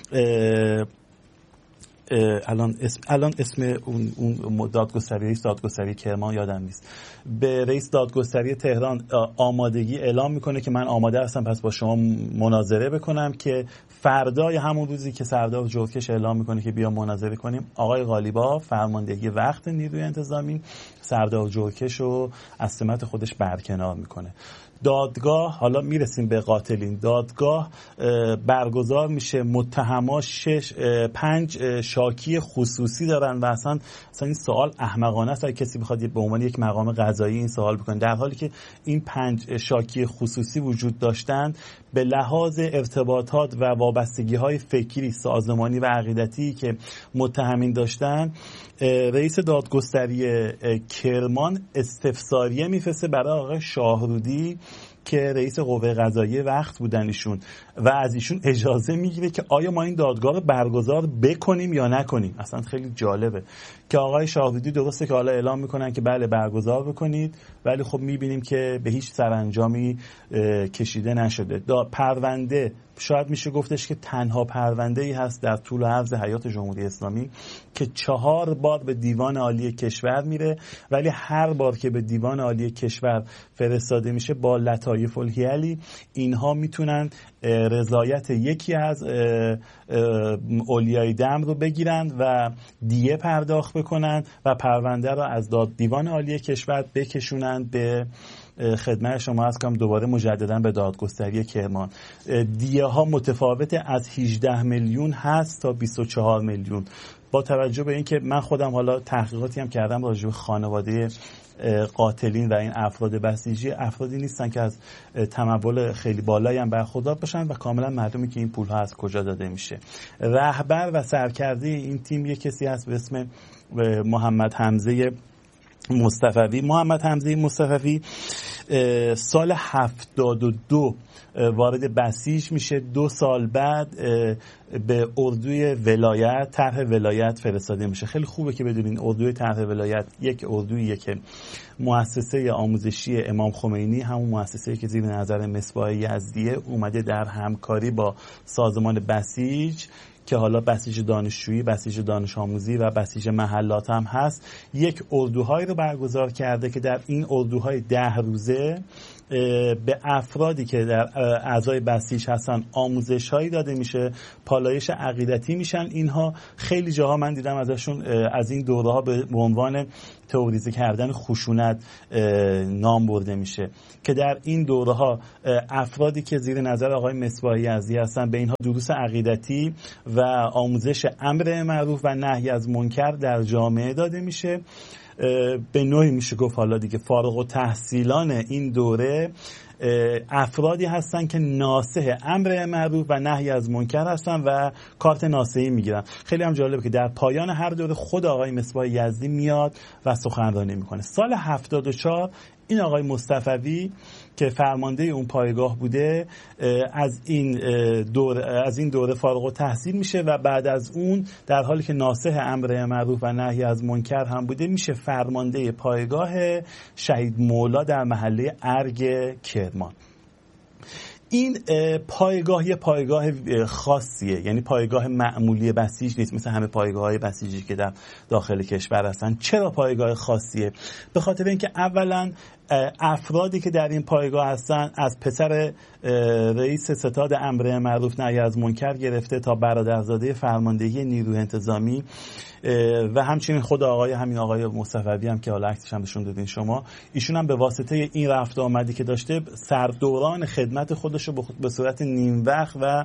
الان اسم الان اسم اون اون دادگستری رئیس دادگستری کرمان یادم نیست، به رئیس دادگستری تهران آمادگی اعلام میکنه که من آماده هستم پس با شما مناظره بکنم، که فردای همون روزی که سردار جورکش اعلام میکنه که بیا مناظره کنیم، آقای غالیباف فرماندهی وقت نیروی انتظامی سردار جورکش رو از سمت خودش برکنار میکنه. دادگاه، حالا میرسیم به قاتلین، دادگاه برگزار میشه، متهما شش پنج شاکی خصوصی دارن و اصلا اصلا این سوال احمقانه است اگه کسی بخواد به عنوان یک مقام قضایی این سوال بکنه، در حالی که این پنج شاکی خصوصی وجود داشتند به لحاظ ارتباطات و وابستگی‌های فکری، سازمانی و عقیدتی که متهمین داشتن، رئیس دادگستری کرمان استفساریه میفرسته برای آقای شاهرودی که رئیس قوه قضاییه وقت بودن ایشون و از ایشون اجازه میگیره که آیا ما این دادگاه رو برگزار بکنیم یا نکنیم. اصلا خیلی جالبه که آقای شاهرودی درسته که حالا اعلام میکنن که بله برگزار بکنید، ولی خب میبینیم که به هیچ سرانجامی کشیده نشده. پرونده شاید میشه گفتش که تنها پرونده ای هست در طول و عرض حیات جمهوری اسلامی که چهار بار به دیوان عالی کشور میره، ولی هر بار که به دیوان عالی کشور فرستاده میشه با لطایف الحیلی اینها میتونن رضایت یکی از اولیای دم رو بگیرن و دیه پرداخت بکنن و پرونده رو از داد دیوان عالی کشور بکشونن به خدمت شما از کم دوباره مجددا به دادگستری کرمان. دیه ها متفاوت از هجده میلیون هست تا بیست و چهار میلیون. با توجه به اینکه من خودم حالا تحقیقاتی هم کردم راجع به خانواده قاتلین و این افراد بسیجی، افرادی نیستن که از تمول خیلی بالایی هم برخوردار باشن و کاملا معلومه که این پول‌ها از کجا داده میشه. رهبر و سرکرده این تیم یک کسی هست به اسم محمد حمزه مصطفوی. محمد حمزه مصطفوی سال هفتاد و دو وارد بسیج میشه. دو سال بعد به اردوی ولایت، طرح ولایت فرستاده میشه. خیلی خوبه که بدونین اردوی طرح ولایت یک اردوییه که مؤسسه آموزشی امام خمینی، همون مؤسسه‌ای که زیر نظر مصباح یزدیه، اومده در همکاری با سازمان بسیج که حالا بسیج دانشجویی، بسیج دانش آموزی و بسیج محلات هم هست، یک اردوهایی رو برگزار کرده که در این اردوهای ده روزه به افرادی که در اعضای بسیج هستن آموزش هایی داده میشه، پالایش عقیدتی میشن. اینها خیلی جاها من دیدم ازشون از این دوره ها به عنوان تئوریزه کردن خشونت نام برده میشه که در این دوره ها افرادی که زیر نظر آقای مصباح یزدی هستن به اینها دروس عقیدتی و آموزش امر معروف و نهی از منکر در جامعه داده میشه. به نوعی میشه گفت حالا دیگه فارغ التحصیلان این دوره افرادی هستن که ناصح امر معروف و نهی از منکر هستن و کارت ناصحی میگیرن. خیلی هم جالبه که در پایان هر دوره خود آقای مصباح یزدی میاد و سخنرانی میکنه. سال هفتاد و چهار این آقای مصطفوی که فرمانده اون پایگاه بوده از این دوره از این دوره فارغ التحصیل میشه و بعد از اون در حالی که ناصح امر معروف و نهی از منکر هم بوده میشه فرمانده پایگاه شهید مولا در محله ارگ کرمان. این پایگاه یه پایگاه خاصیه، یعنی پایگاه معمولی بسیج نیست مثل همه پایگاه‌های بسیجی که در داخل کشور هستن. چرا پایگاه خاصیه؟ به خاطر اینکه اولا افرادی که در این پایگاه هستن از پسر رئیس ستاد امر معروف نهی از منکر گرفته تا برادرزاده فرماندهی نیروی انتظامی و همچنین خود آقای همین آقای مصطفوی هم که حالا عکسش هم نشون دادین شما، ایشون هم به واسطه این رفت آمدی که داشته سردوران خدمت خودش رو به صورت نیم وقت و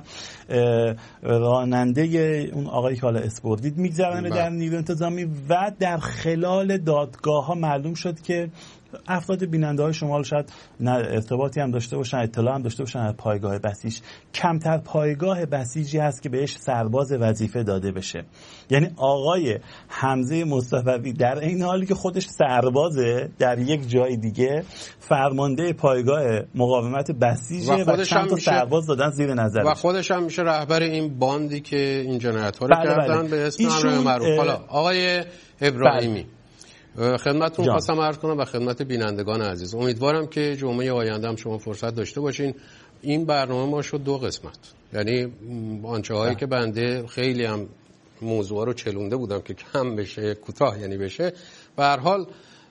راننده اون آقایی که حالا اسپوردید میگذرنه در نیروی انتظامی و در خلال دادگاه ها معلوم شد که افراد بیننده های شمال شاید ارتباطی هم داشته باشن، اطلاع هم داشته باشن از پایگاه بسیج. کمتر پایگاه بسیجی هست که بهش سرباز وظیفه داده بشه. یعنی آقای حمزه مصطفوی در این حالی که خودش سربازه در یک جای دیگه فرمانده پایگاه مقاومت بسیجه و, و چند تا سرباز دادن زیر نظرش و خودش هم میشه رهبر این باندی که این جنایت ها رو بله کردن بله. به اسم امر معروف. حالا آقای ابراهیمی بله. خدمتتون خواستم عرض کنم و خدمت بینندگان عزیز، امیدوارم که جمعه آینده هم شما فرصت داشته باشین. این برنامه ما شد دو قسمت، یعنی آنچه هایی که بنده خیلی هم موضوع رو چلونده بودم که کم بشه، کوتاه یعنی بشه، به هر حال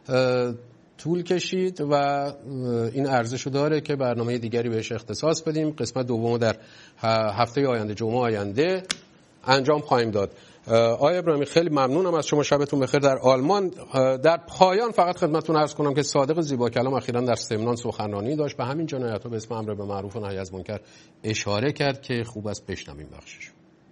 طول کشید و این ارزشو داره که برنامه دیگری بهش اختصاص بدیم. قسمت دوم در هفته آینده، جمعه آینده انجام خواهیم داد. آقای ابراهیمی خیلی ممنونم از شما، شبتون بخیر در آلمان. در پایان فقط خدمتتون عرض کنم که صادق زیبا کلام اخیراً در سمنان سخنرانی داشت، به همین جنایت‌ها به اسم امر به معروف و نهی از منکر اشاره کرد که خوب است بشنویم بخشش.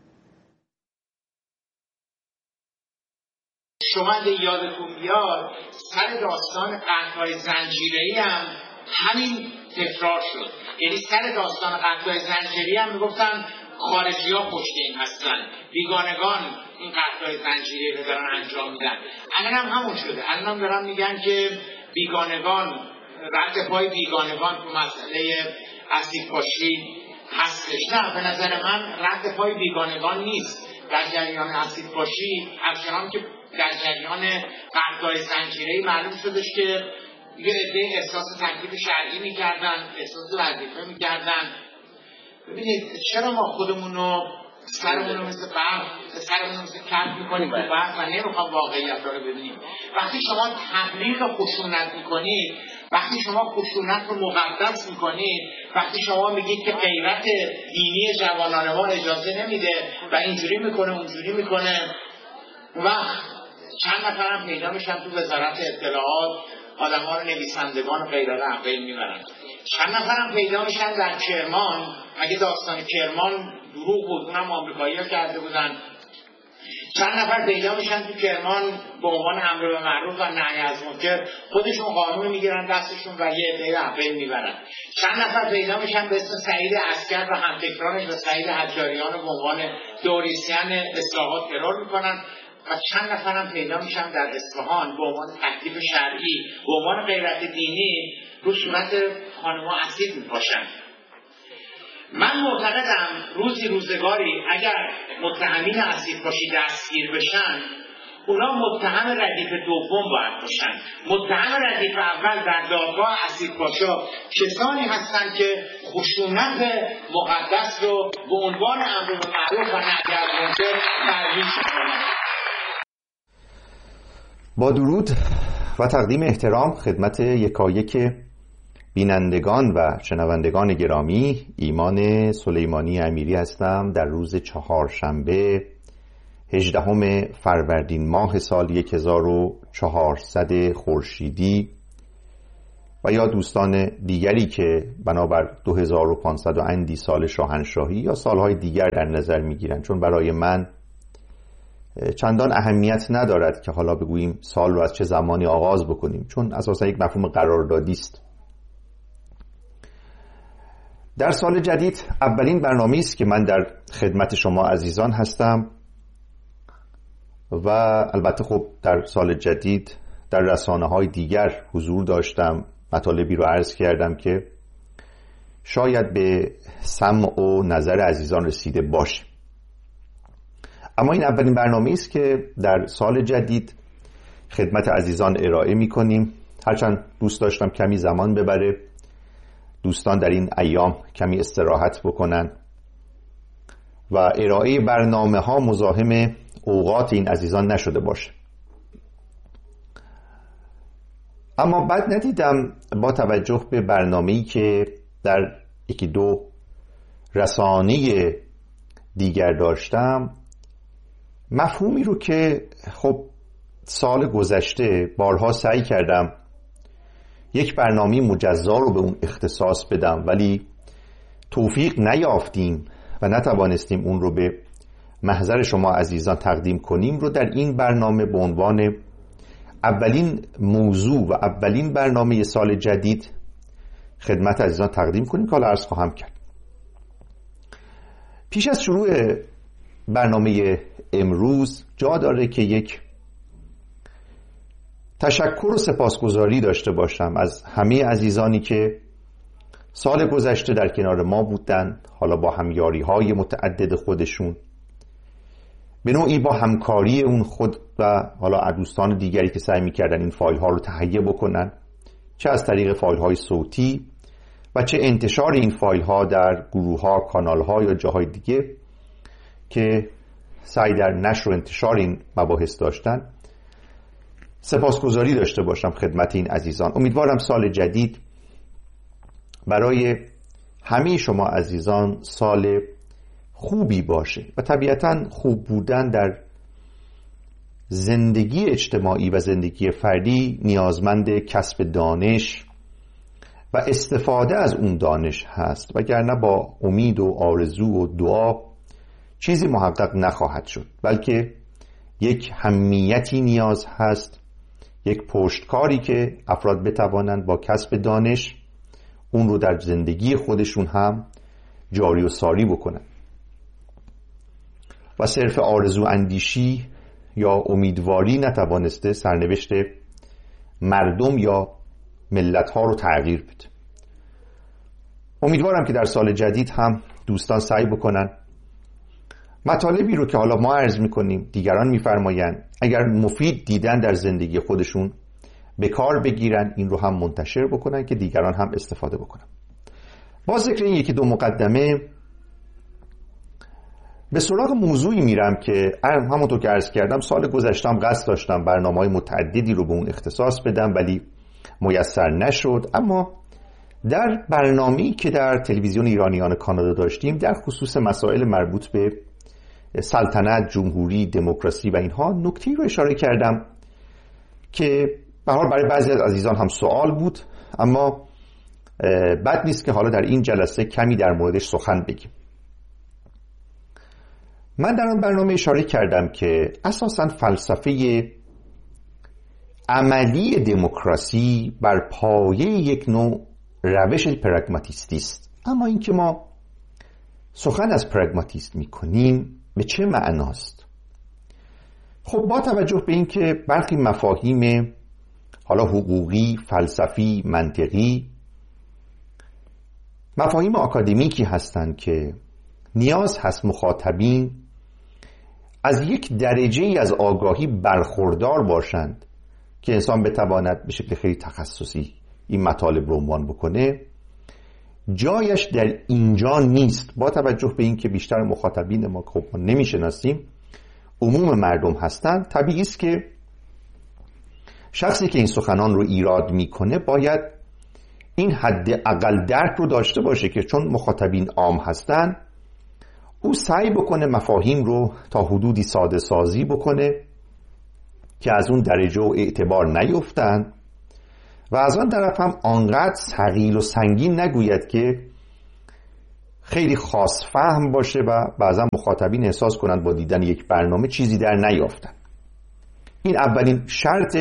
شما اگه یادتون بیاد سر داستان قتل‌های زنجیره‌ای هم همین تکرار شد. یعنی سر داستان قتل‌های زنجیره‌ای هم میگفتن خارجی ها پشت این هستن، بیگانگان این قتل‌های زنجیره‌ای رو دارن انجام میدن. الان هم همون شده. الان هم دارن میگن که بیگانگان، رد پای بیگانگان تو مسئله اسید پاشی هستش. نه، به نظر من رد پای بیگانگان نیست. در جریان اسید پاشی همچنان که در جریان قتل‌های زنجیره‌ای معلوم شدش که یه عده احساس تکلیف شرعی میکردن، احساس وظیفه میکردن. ببینید چرا ما خودمون رو سرمون رو مثل برق سرمون رو مثل کف میکنیم تو برق و نمیخوام واقعیت رو ببینیم. وقتی شما تبلیغ خشونت میکنید، وقتی شما خشونت رو مقدس میکنید، وقتی شما میگید که غیرت دینی جوانان ما اجازه نمیده و اینجوری میکنه اونجوری میکنه، وقت چند نفرم پیدا میشن تو وزارت اطلاعات آدم ها رو نویسندگان و غیره رو اقبیل میبرن. چند نفرم پیدا میشن در کرمان، اگه داستان کرمان دروغ بود اونم آمریکایی ها کرده بودن، چند نفر پیدا میشن تو کرمان به عنوان امر به معروف و نهی از منکر خودشون قانون میگیرن دستشون و یه عده اقبیل میبرن. چند نفر پیدا میشن به اسم سعید عسکر و همفکرانش و سعید حجاریان به عنوان دوریسیان اصلاحات ترور میکنن و چند نفرم پیدا میشن در اصفهان به عنوان تکلیف شرعی، به عنوان غیرت دینی رو صورت خانم‌ها اسید میپاشن. من معتقدم روزی روزگاری اگر متهمین اسیدپاشی دستگیر بشن، اونا متهم ردیف دوم باید باشن. متهم ردیف اول در دادگاه اسیدپاشا کسانی هستند که خشونت مقدس رو به عنوان امر بالمعروف و نهی از منکر ترویج می‌کنند. با درود و تقدیم احترام خدمت یکایک بینندگان و شنوندگان گرامی، ایمان سلیمانی امیری هستم. در روز چهارشنبه هجدهم فروردین ماه سال هزار و چهارصد خورشیدی و یا دوستان دیگری که بنابر دو هزار و پانصد و اندی سال شاهنشاهی یا سالهای دیگر در نظر میگیرند، چون برای من چندان اهمیت ندارد که حالا بگوییم سال رو از چه زمانی آغاز بکنیم، چون اساسا یک مفهوم قراردادی است. در سال جدید اولین برنامه‌ای است که من در خدمت شما عزیزان هستم و البته خب در سال جدید در رسانه‌های دیگر حضور داشتم، مطالبی رو عرض کردم که شاید به سمع و نظر عزیزان رسیده باشه. اما این اولین برنامه‌ای است که در سال جدید خدمت عزیزان ارائه می‌کنیم. هرچند دوست داشتم کمی زمان ببره، دوستان در این ایام کمی استراحت بکنن و ارائه برنامه‌ها مزاحم اوقات این عزیزان نشده باشه. اما بعد ندیدم با توجه به برنامه‌ای که در یکی دو رسانه دیگر داشتم، مفهومی رو که خب سال گذشته بارها سعی کردم یک برنامه مجزا رو به اون اختصاص بدم ولی توفیق نیافتیم و نتوانستیم اون رو به محضر شما عزیزان تقدیم کنیم، رو در این برنامه به عنوان اولین موضوع و اولین برنامه سال جدید خدمت عزیزان تقدیم کنیم که حالا عرض خواهم کرد. پیش از شروع برنامه امروز جا داره که یک تشکر و سپاسگزاری داشته باشم از همه عزیزانی که سال گذشته در کنار ما بودن، حالا با همیاری های متعدد خودشون، به نوعی با همکاری اون خود و حالا دوستان دیگری که سعی می‌کردن این فایل ها رو تهیه بکنن، چه از طریق فایل های صوتی و چه انتشار این فایل ها در گروه ها، کانال ها یا جاهای دیگه که سعی در نشر و انتشار این مباحث داشتن، سپاسگزاری داشته باشم خدمت این عزیزان. امیدوارم سال جدید برای همه شما عزیزان سال خوبی باشه و طبیعتاً خوب بودن در زندگی اجتماعی و زندگی فردی نیازمند کسب دانش و استفاده از اون دانش هست، وگرنه با امید و آرزو و دعا چیزی محقق نخواهد شد، بلکه یک همیتی نیاز هست، یک پشتکاری که افراد بتوانند با کسب دانش اون رو در زندگی خودشون هم جاری و ساری بکنن و صرف آرزو اندیشی یا امیدواری نتوانسته سرنوشت مردم یا ملت ها رو تغییر بده. امیدوارم که در سال جدید هم دوستان سعی بکنن مطالبی رو که حالا ما عرض میکنیم، دیگران میفرمایند، اگر مفید دیدن در زندگی خودشون به کار بگیرن، این رو هم منتشر بکنن که دیگران هم استفاده بکنن. با ذکر این یکی دو مقدمه به سراغ موضوعی میرم که همونطور که عرض کردم سال گذشتم قصد داشتم برنامه‌های متعددی رو به اون اختصاص بدم ولی میسر نشد. اما در برنامه‌ای که در تلویزیون ایرانیان کانادا داشتیم در خصوص مسائل مربوط به سلطنت، جمهوری، دموکراسی و اینها نکته‌ای رو اشاره کردم که به هر حال برای بعضی از عزیزان هم سوال بود، اما بد نیست که حالا در این جلسه کمی در موردش سخن بگیم. من در آن برنامه اشاره کردم که اساساً فلسفه عملی دموکراسی بر پایه یک نوع روش پراگماتیستی است. اما اینکه ما سخن از پراگماتیسم می‌کنیم به چه معناست؟ خب با توجه به اینکه برخی مفاهیم حالا حقوقی، فلسفی، منطقی مفاهیم آکادمیکی هستند که نیاز هست مخاطبین از یک درجه ای از آگاهی برخوردار باشند که انسان بتواند به شکل خیلی تخصصی این مطالب رو عنوان بکنه. جایش در اینجا نیست، با توجه به اینکه بیشتر مخاطبین ما خب ما نمیشناسیم، عموم مردم هستند. طبیعی است که شخصی که این سخنان رو ایراد میکنه باید این حد اقل درک رو داشته باشه که چون مخاطبین عام هستن، او سعی بکنه مفاهیم رو تا حدودی ساده سازی بکنه که از اون درجه و اعتبار نیفتن و از آن طرف هم آنقدر ثقیل و سنگین نگوید که خیلی خاص فهم باشه و بعضا مخاطبین احساس کنند با دیدن یک برنامه چیزی در نیافتن. این اولین شرط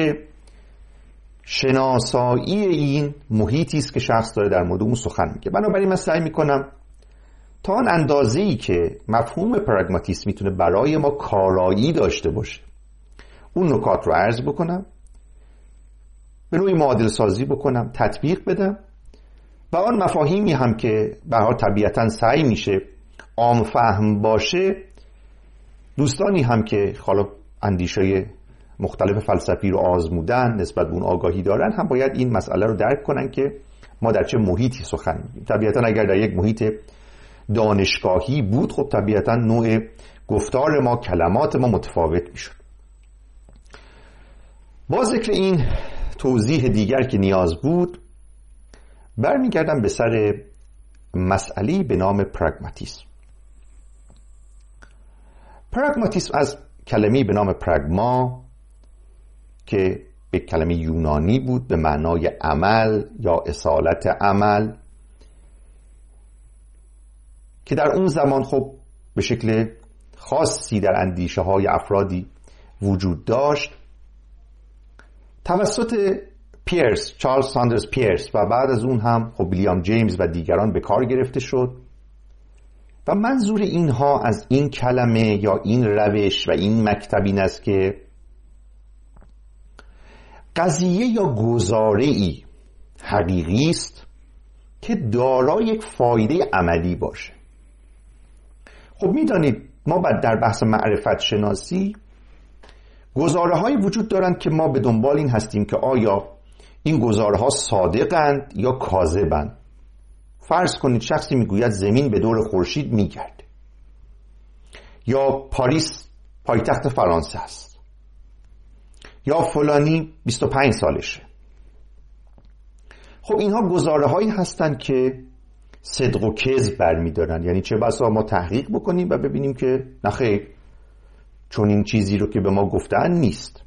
شناسایی این محیطی است که شخص داره در مورد اون سخن میگه. بنابراین من سعی میکنم تا آن اندازه‌ای که مفهوم پراگماتیسم میتونه برای ما کارایی داشته باشه اون نکات رو عرض بکنم، به نوعی معادل سازی بکنم، تطبیق بدم و آن مفاهیمی هم که به هر حال طبیعتاً سعی میشه عام فهم باشه، دوستانی هم که حالا اندیشه مختلف فلسفی رو آزمودن، نسبت به اون آگاهی دارن، هم باید این مسئله رو درک کنن که ما در چه محیطی سخن میگیم. طبیعتاً اگر در یک محیط دانشگاهی بود خب طبیعتاً نوع گفتار ما، کلمات ما متفاوت میشد. با ذکر این توضیح دیگر که نیاز بود، برمیگردم به سر مسئله به نام پراگماتیسم. پراگماتیسم از کلمه به نام پراگما که به کلمه یونانی بود به معنای عمل یا اصالت عمل، که در اون زمان خب به شکل خاصی در اندیشه های افرادی وجود داشت، توسط پیرس، چارلز ساندرز پیرس و بعد از اون هم خب ویلیام جیمز و دیگران به کار گرفته شد و منظور اینها از این کلمه یا این روش و این مکتب این است که قضیه یا گزاره‌ای حقیقی است که دارای یک فایده عملی باشه. خب میدانید ما بعد در بحث معرفت شناسی گزاره های وجود دارند که ما به دنبال این هستیم که آیا این گزاره ها صادقند یا کاذبند. فرض کنید شخصی میگوید زمین به دور خورشید میگرده، یا پاریس پایتخت فرانسه است، یا فلانی بیست و پنج سالشه. خب اینها گزاره هایی هستند که صدق و کذب برمیدارن، یعنی چه بسا ما تحقیق بکنیم و ببینیم که نخیر چون این چیزی رو که به ما گفتن نیست.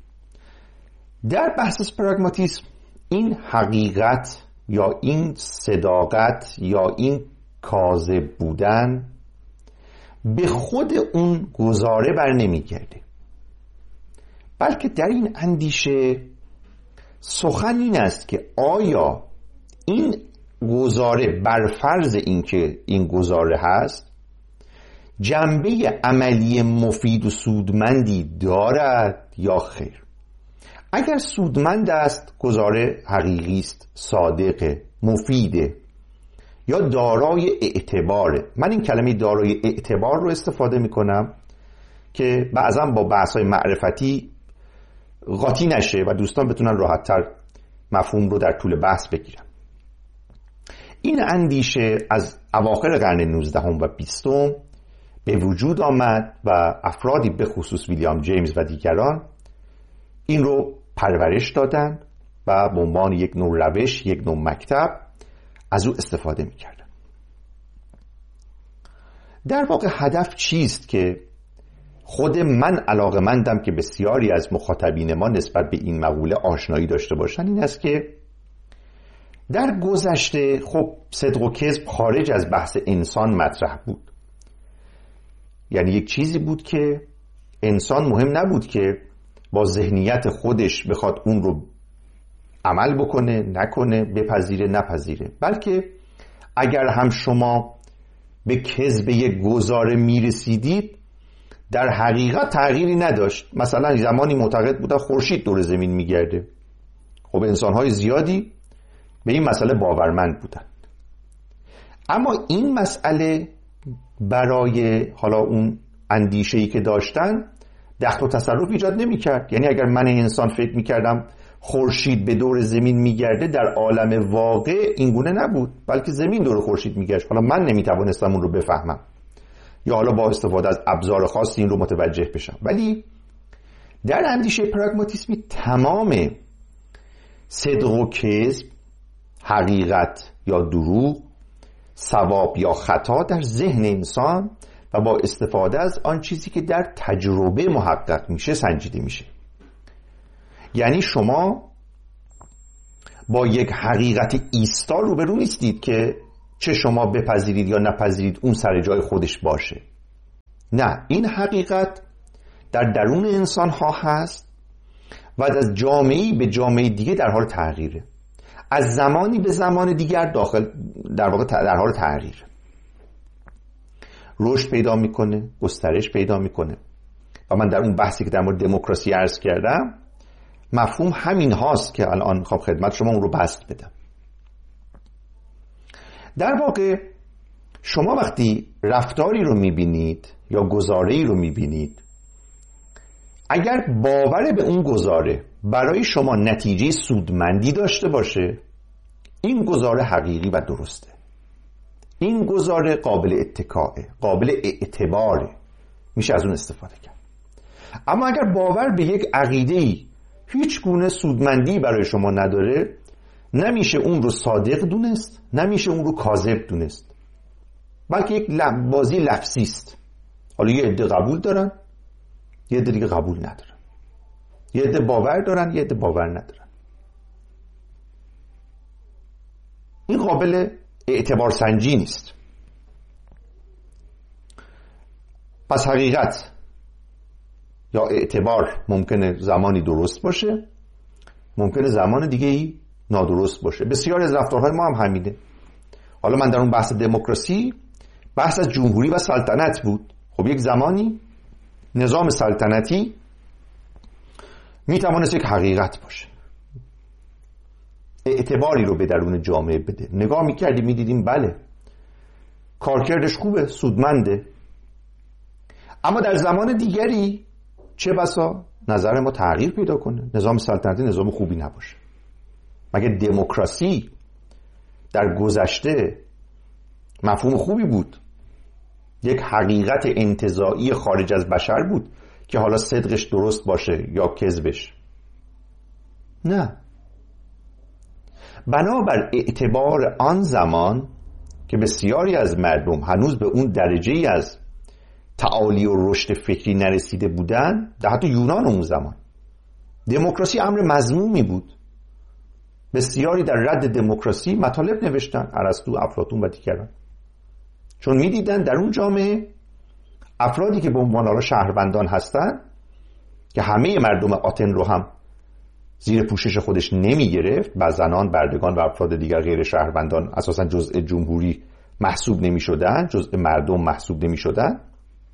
در بحث پراگماتیسم این حقیقت یا این صداقت یا این کاذب بودن به خود اون گزاره بر نمیگرده، بلکه در این اندیشه سخن این است که آیا این گزاره بر فرض اینکه این گزاره هست جنبه عملی مفید و سودمندی دارد یا خیر. اگر سودمند است گزاره حقیقی است، صادقه، مفیده یا دارای اعتباره. من این کلمه دارای اعتبار رو استفاده میکنم که بعضا با بحث‌های معرفتی قاطی نشه و دوستان بتونن راحت‌تر مفهوم رو در طول بحث بگیرن. این اندیشه از اواخر قرن نوزدهم و بیستم به وجود آمد و افرادی به خصوص ویلیام جیمز و دیگران این رو پرورش دادن و به عنوان یک نوع روش، یک نوع مکتب از او استفاده می‌کردن. در واقع هدف چیست که خود من علاقه‌مندم که بسیاری از مخاطبین ما نسبت به این مقوله آشنایی داشته باشن، این است که در گذشته خب صدق و کذب خارج از بحث انسان مطرح بود. یعنی یک چیزی بود که انسان مهم نبود که با ذهنیت خودش بخواد اون رو عمل بکنه، نکنه، بپذیره، نپذیره، بلکه اگر هم شما به کذب یک گزاره میرسیدید در حقیقت تغییری نداشت. مثلا زمانی معتقد بودن خورشید دور زمین میگرده، خب انسان‌های زیادی به این مسئله باورمند بودن. اما این مسئله برای حالا اون اندیشه‌ای که داشتن دخل و تصرف ایجاد نمی‌کرد. یعنی اگر من انسان فکر می‌کردم خورشید به دور زمین میگرده، در عالم واقع اینگونه نبود، بلکه زمین دور خورشید میگشت. حالا من نمیتوانستم اون رو بفهمم یا حالا با استفاده از ابزار خاصی این رو متوجه بشم. ولی در اندیشه پراگماتیسمی تمام صدق و کذب، حقیقت یا دروغ، صواب یا خطا در ذهن انسان و با استفاده از آن چیزی که در تجربه محقق میشه سنجیده میشه. یعنی شما با یک حقیقت ایستا روبرو نیستید که چه شما بپذیرید یا نپذیرید اون سر جای خودش باشه. نه، این حقیقت در درون انسان ها هست و از جامعه‌ای به جامعه دیگه در حال تغییره، از زمانی به زمان دیگر داخل در واقع در حال تغییر، رشد پیدا میکنه، گسترش پیدا میکنه. و من در اون بحثی که در مورد دموکراسی عرض کردم مفهوم همین هاست که الان خب خدمت شما اون رو بسط بدم. در واقع شما وقتی رفتاری رو میبینید یا گزاره‌ای رو میبینید، اگر باور به اون گزاره برای شما نتیجه سودمندی داشته باشه، این گزاره حقیقی و درسته، این گزاره قابل اتکاء، قابل اعتباره، میشه از اون استفاده کرد. اما اگر باور به یک عقیده‌ای هیچ گونه سودمندی برای شما نداره، نمیشه اون رو صادق دونست، نمیشه اون رو کاذب دونست، بلکه یک بازی لفظی است. حالا یه عده قبول دارن، یه عده دیگه قبول ندارن، یه عده باور دارن، یه عده باور ندارن. این قابل اعتبار سنجی نیست. پس حقیقت یا اعتبار ممکنه زمانی درست باشه، ممکنه زمان دیگه ای نادرست باشه. بسیاری از رفتارهای ما هم همینه. حالا من در اون بحث دموکراسی بحث از جمهوری و سلطنت بود. خب یک زمانی نظام سلطنتی میتوانست یک حقیقت باشه، اعتباری رو به درون جامعه بده. نگاه میکردیم میدیدیم بله کارکردش خوبه، سودمنده. اما در زمان دیگری چه بسا نظر ما تغییر پیدا کنه، نظام سلطنتی نظام خوبی نباشه. مگه دموکراسی در گذشته مفهوم خوبی بود؟ یک حقیقت انتزاعی خارج از بشر بود که حالا صدقش درست باشه یا کذبش؟ نه. بنابر اعتبار آن زمان که بسیاری از مردم هنوز به اون درجه‌ای از تعالی و رشد فکری نرسیده بودن، در حتی یونان اون زمان دموکراسی امر مذمومی بود. بسیاری در رد دموکراسی مطالب نوشتن، ارسطو، افلاطون و دیگران، چون میدیدن در اون جامعه افرادی که به عنوان حالا شهروندان هستن که همه مردم آتن رو هم زیر پوشش خودش نمی گرفت و زنان، بردگان و افراد دیگر غیر شهروندان اساسا جزء جمهوری محسوب نمی شدن، جزء مردم محسوب نمی شدن.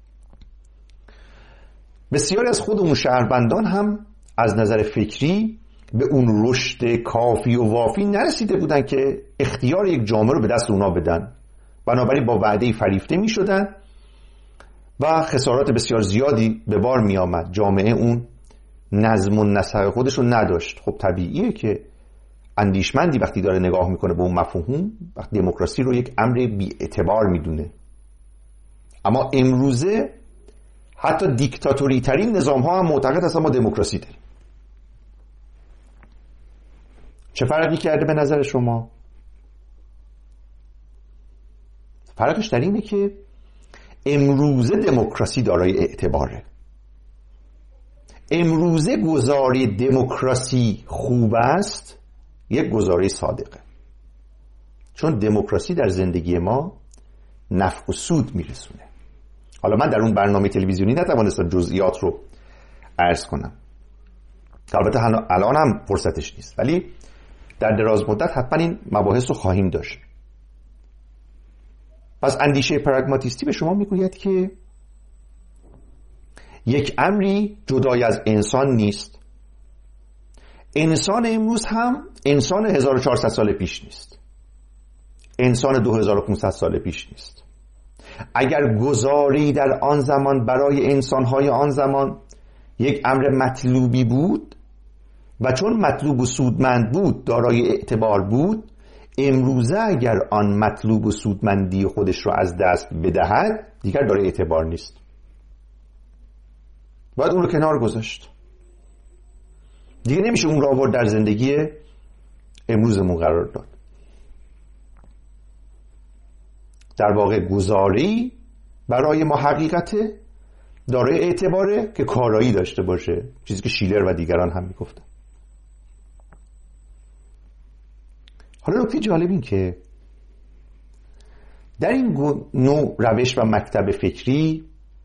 بسیاری از خود اون شهروندان هم از نظر فکری به اون رشد کافی و وافی نرسیده بودن که اختیار یک جامعه رو به دست اونا بدن. بنابراین با وعده فریفته می شدن و خسارات بسیار زیادی به بار می آمد. جامعه اون نظم و نسق خودش رو نداشت. خب طبیعیه که اندیشمندی وقتی داره نگاه میکنه به اون مفهوم، وقتی دموکراسی رو یک امر بی اعتبار میدونه. اما امروزه حتی دیکتاتوری ترین نظام ها هم معتقد هستن ما دموکراسی داریم. چه فرقی کرده به نظر شما؟ فرقش در اینه که امروزه دموکراسی دارای اعتباره. امروزه گزاره دموکراسی خوب است یک گزاره صادقه، چون دموکراسی در زندگی ما نفع و سود میرسونه. حالا من در اون برنامه تلویزیونی نتوانستم جزئیات رو عرض کنم، البته الان هم فرصتش نیست، ولی در دراز مدت حتما این مباحث رو خواهیم داشت. پس اندیشه پراگماتیستی به شما میگوید که یک امری جدای از انسان نیست. انسان امروز هم انسان هزار و چهارصد سال پیش نیست. انسان دو هزار و پانصد سال پیش نیست. اگر گذاری در آن زمان برای انسانهای آن زمان یک امر مطلوبی بود و چون مطلوب و سودمند بود دارای اعتبار بود، امروزه اگر آن مطلوب و سودمندی خودش رو از دست بدهد دیگر دارای اعتبار نیست، باید اون رو کنار گذاشت. دیگه نمیشه اون رو آورد در زندگی امروزمون قرار داد. در واقع گزاری برای ما حقیقته، دارای اعتباره که کارایی داشته باشه، چیزی که شیلر و دیگران هم میگفتن. حالا نکته جالب این که در این نوع روش و مکتب فکری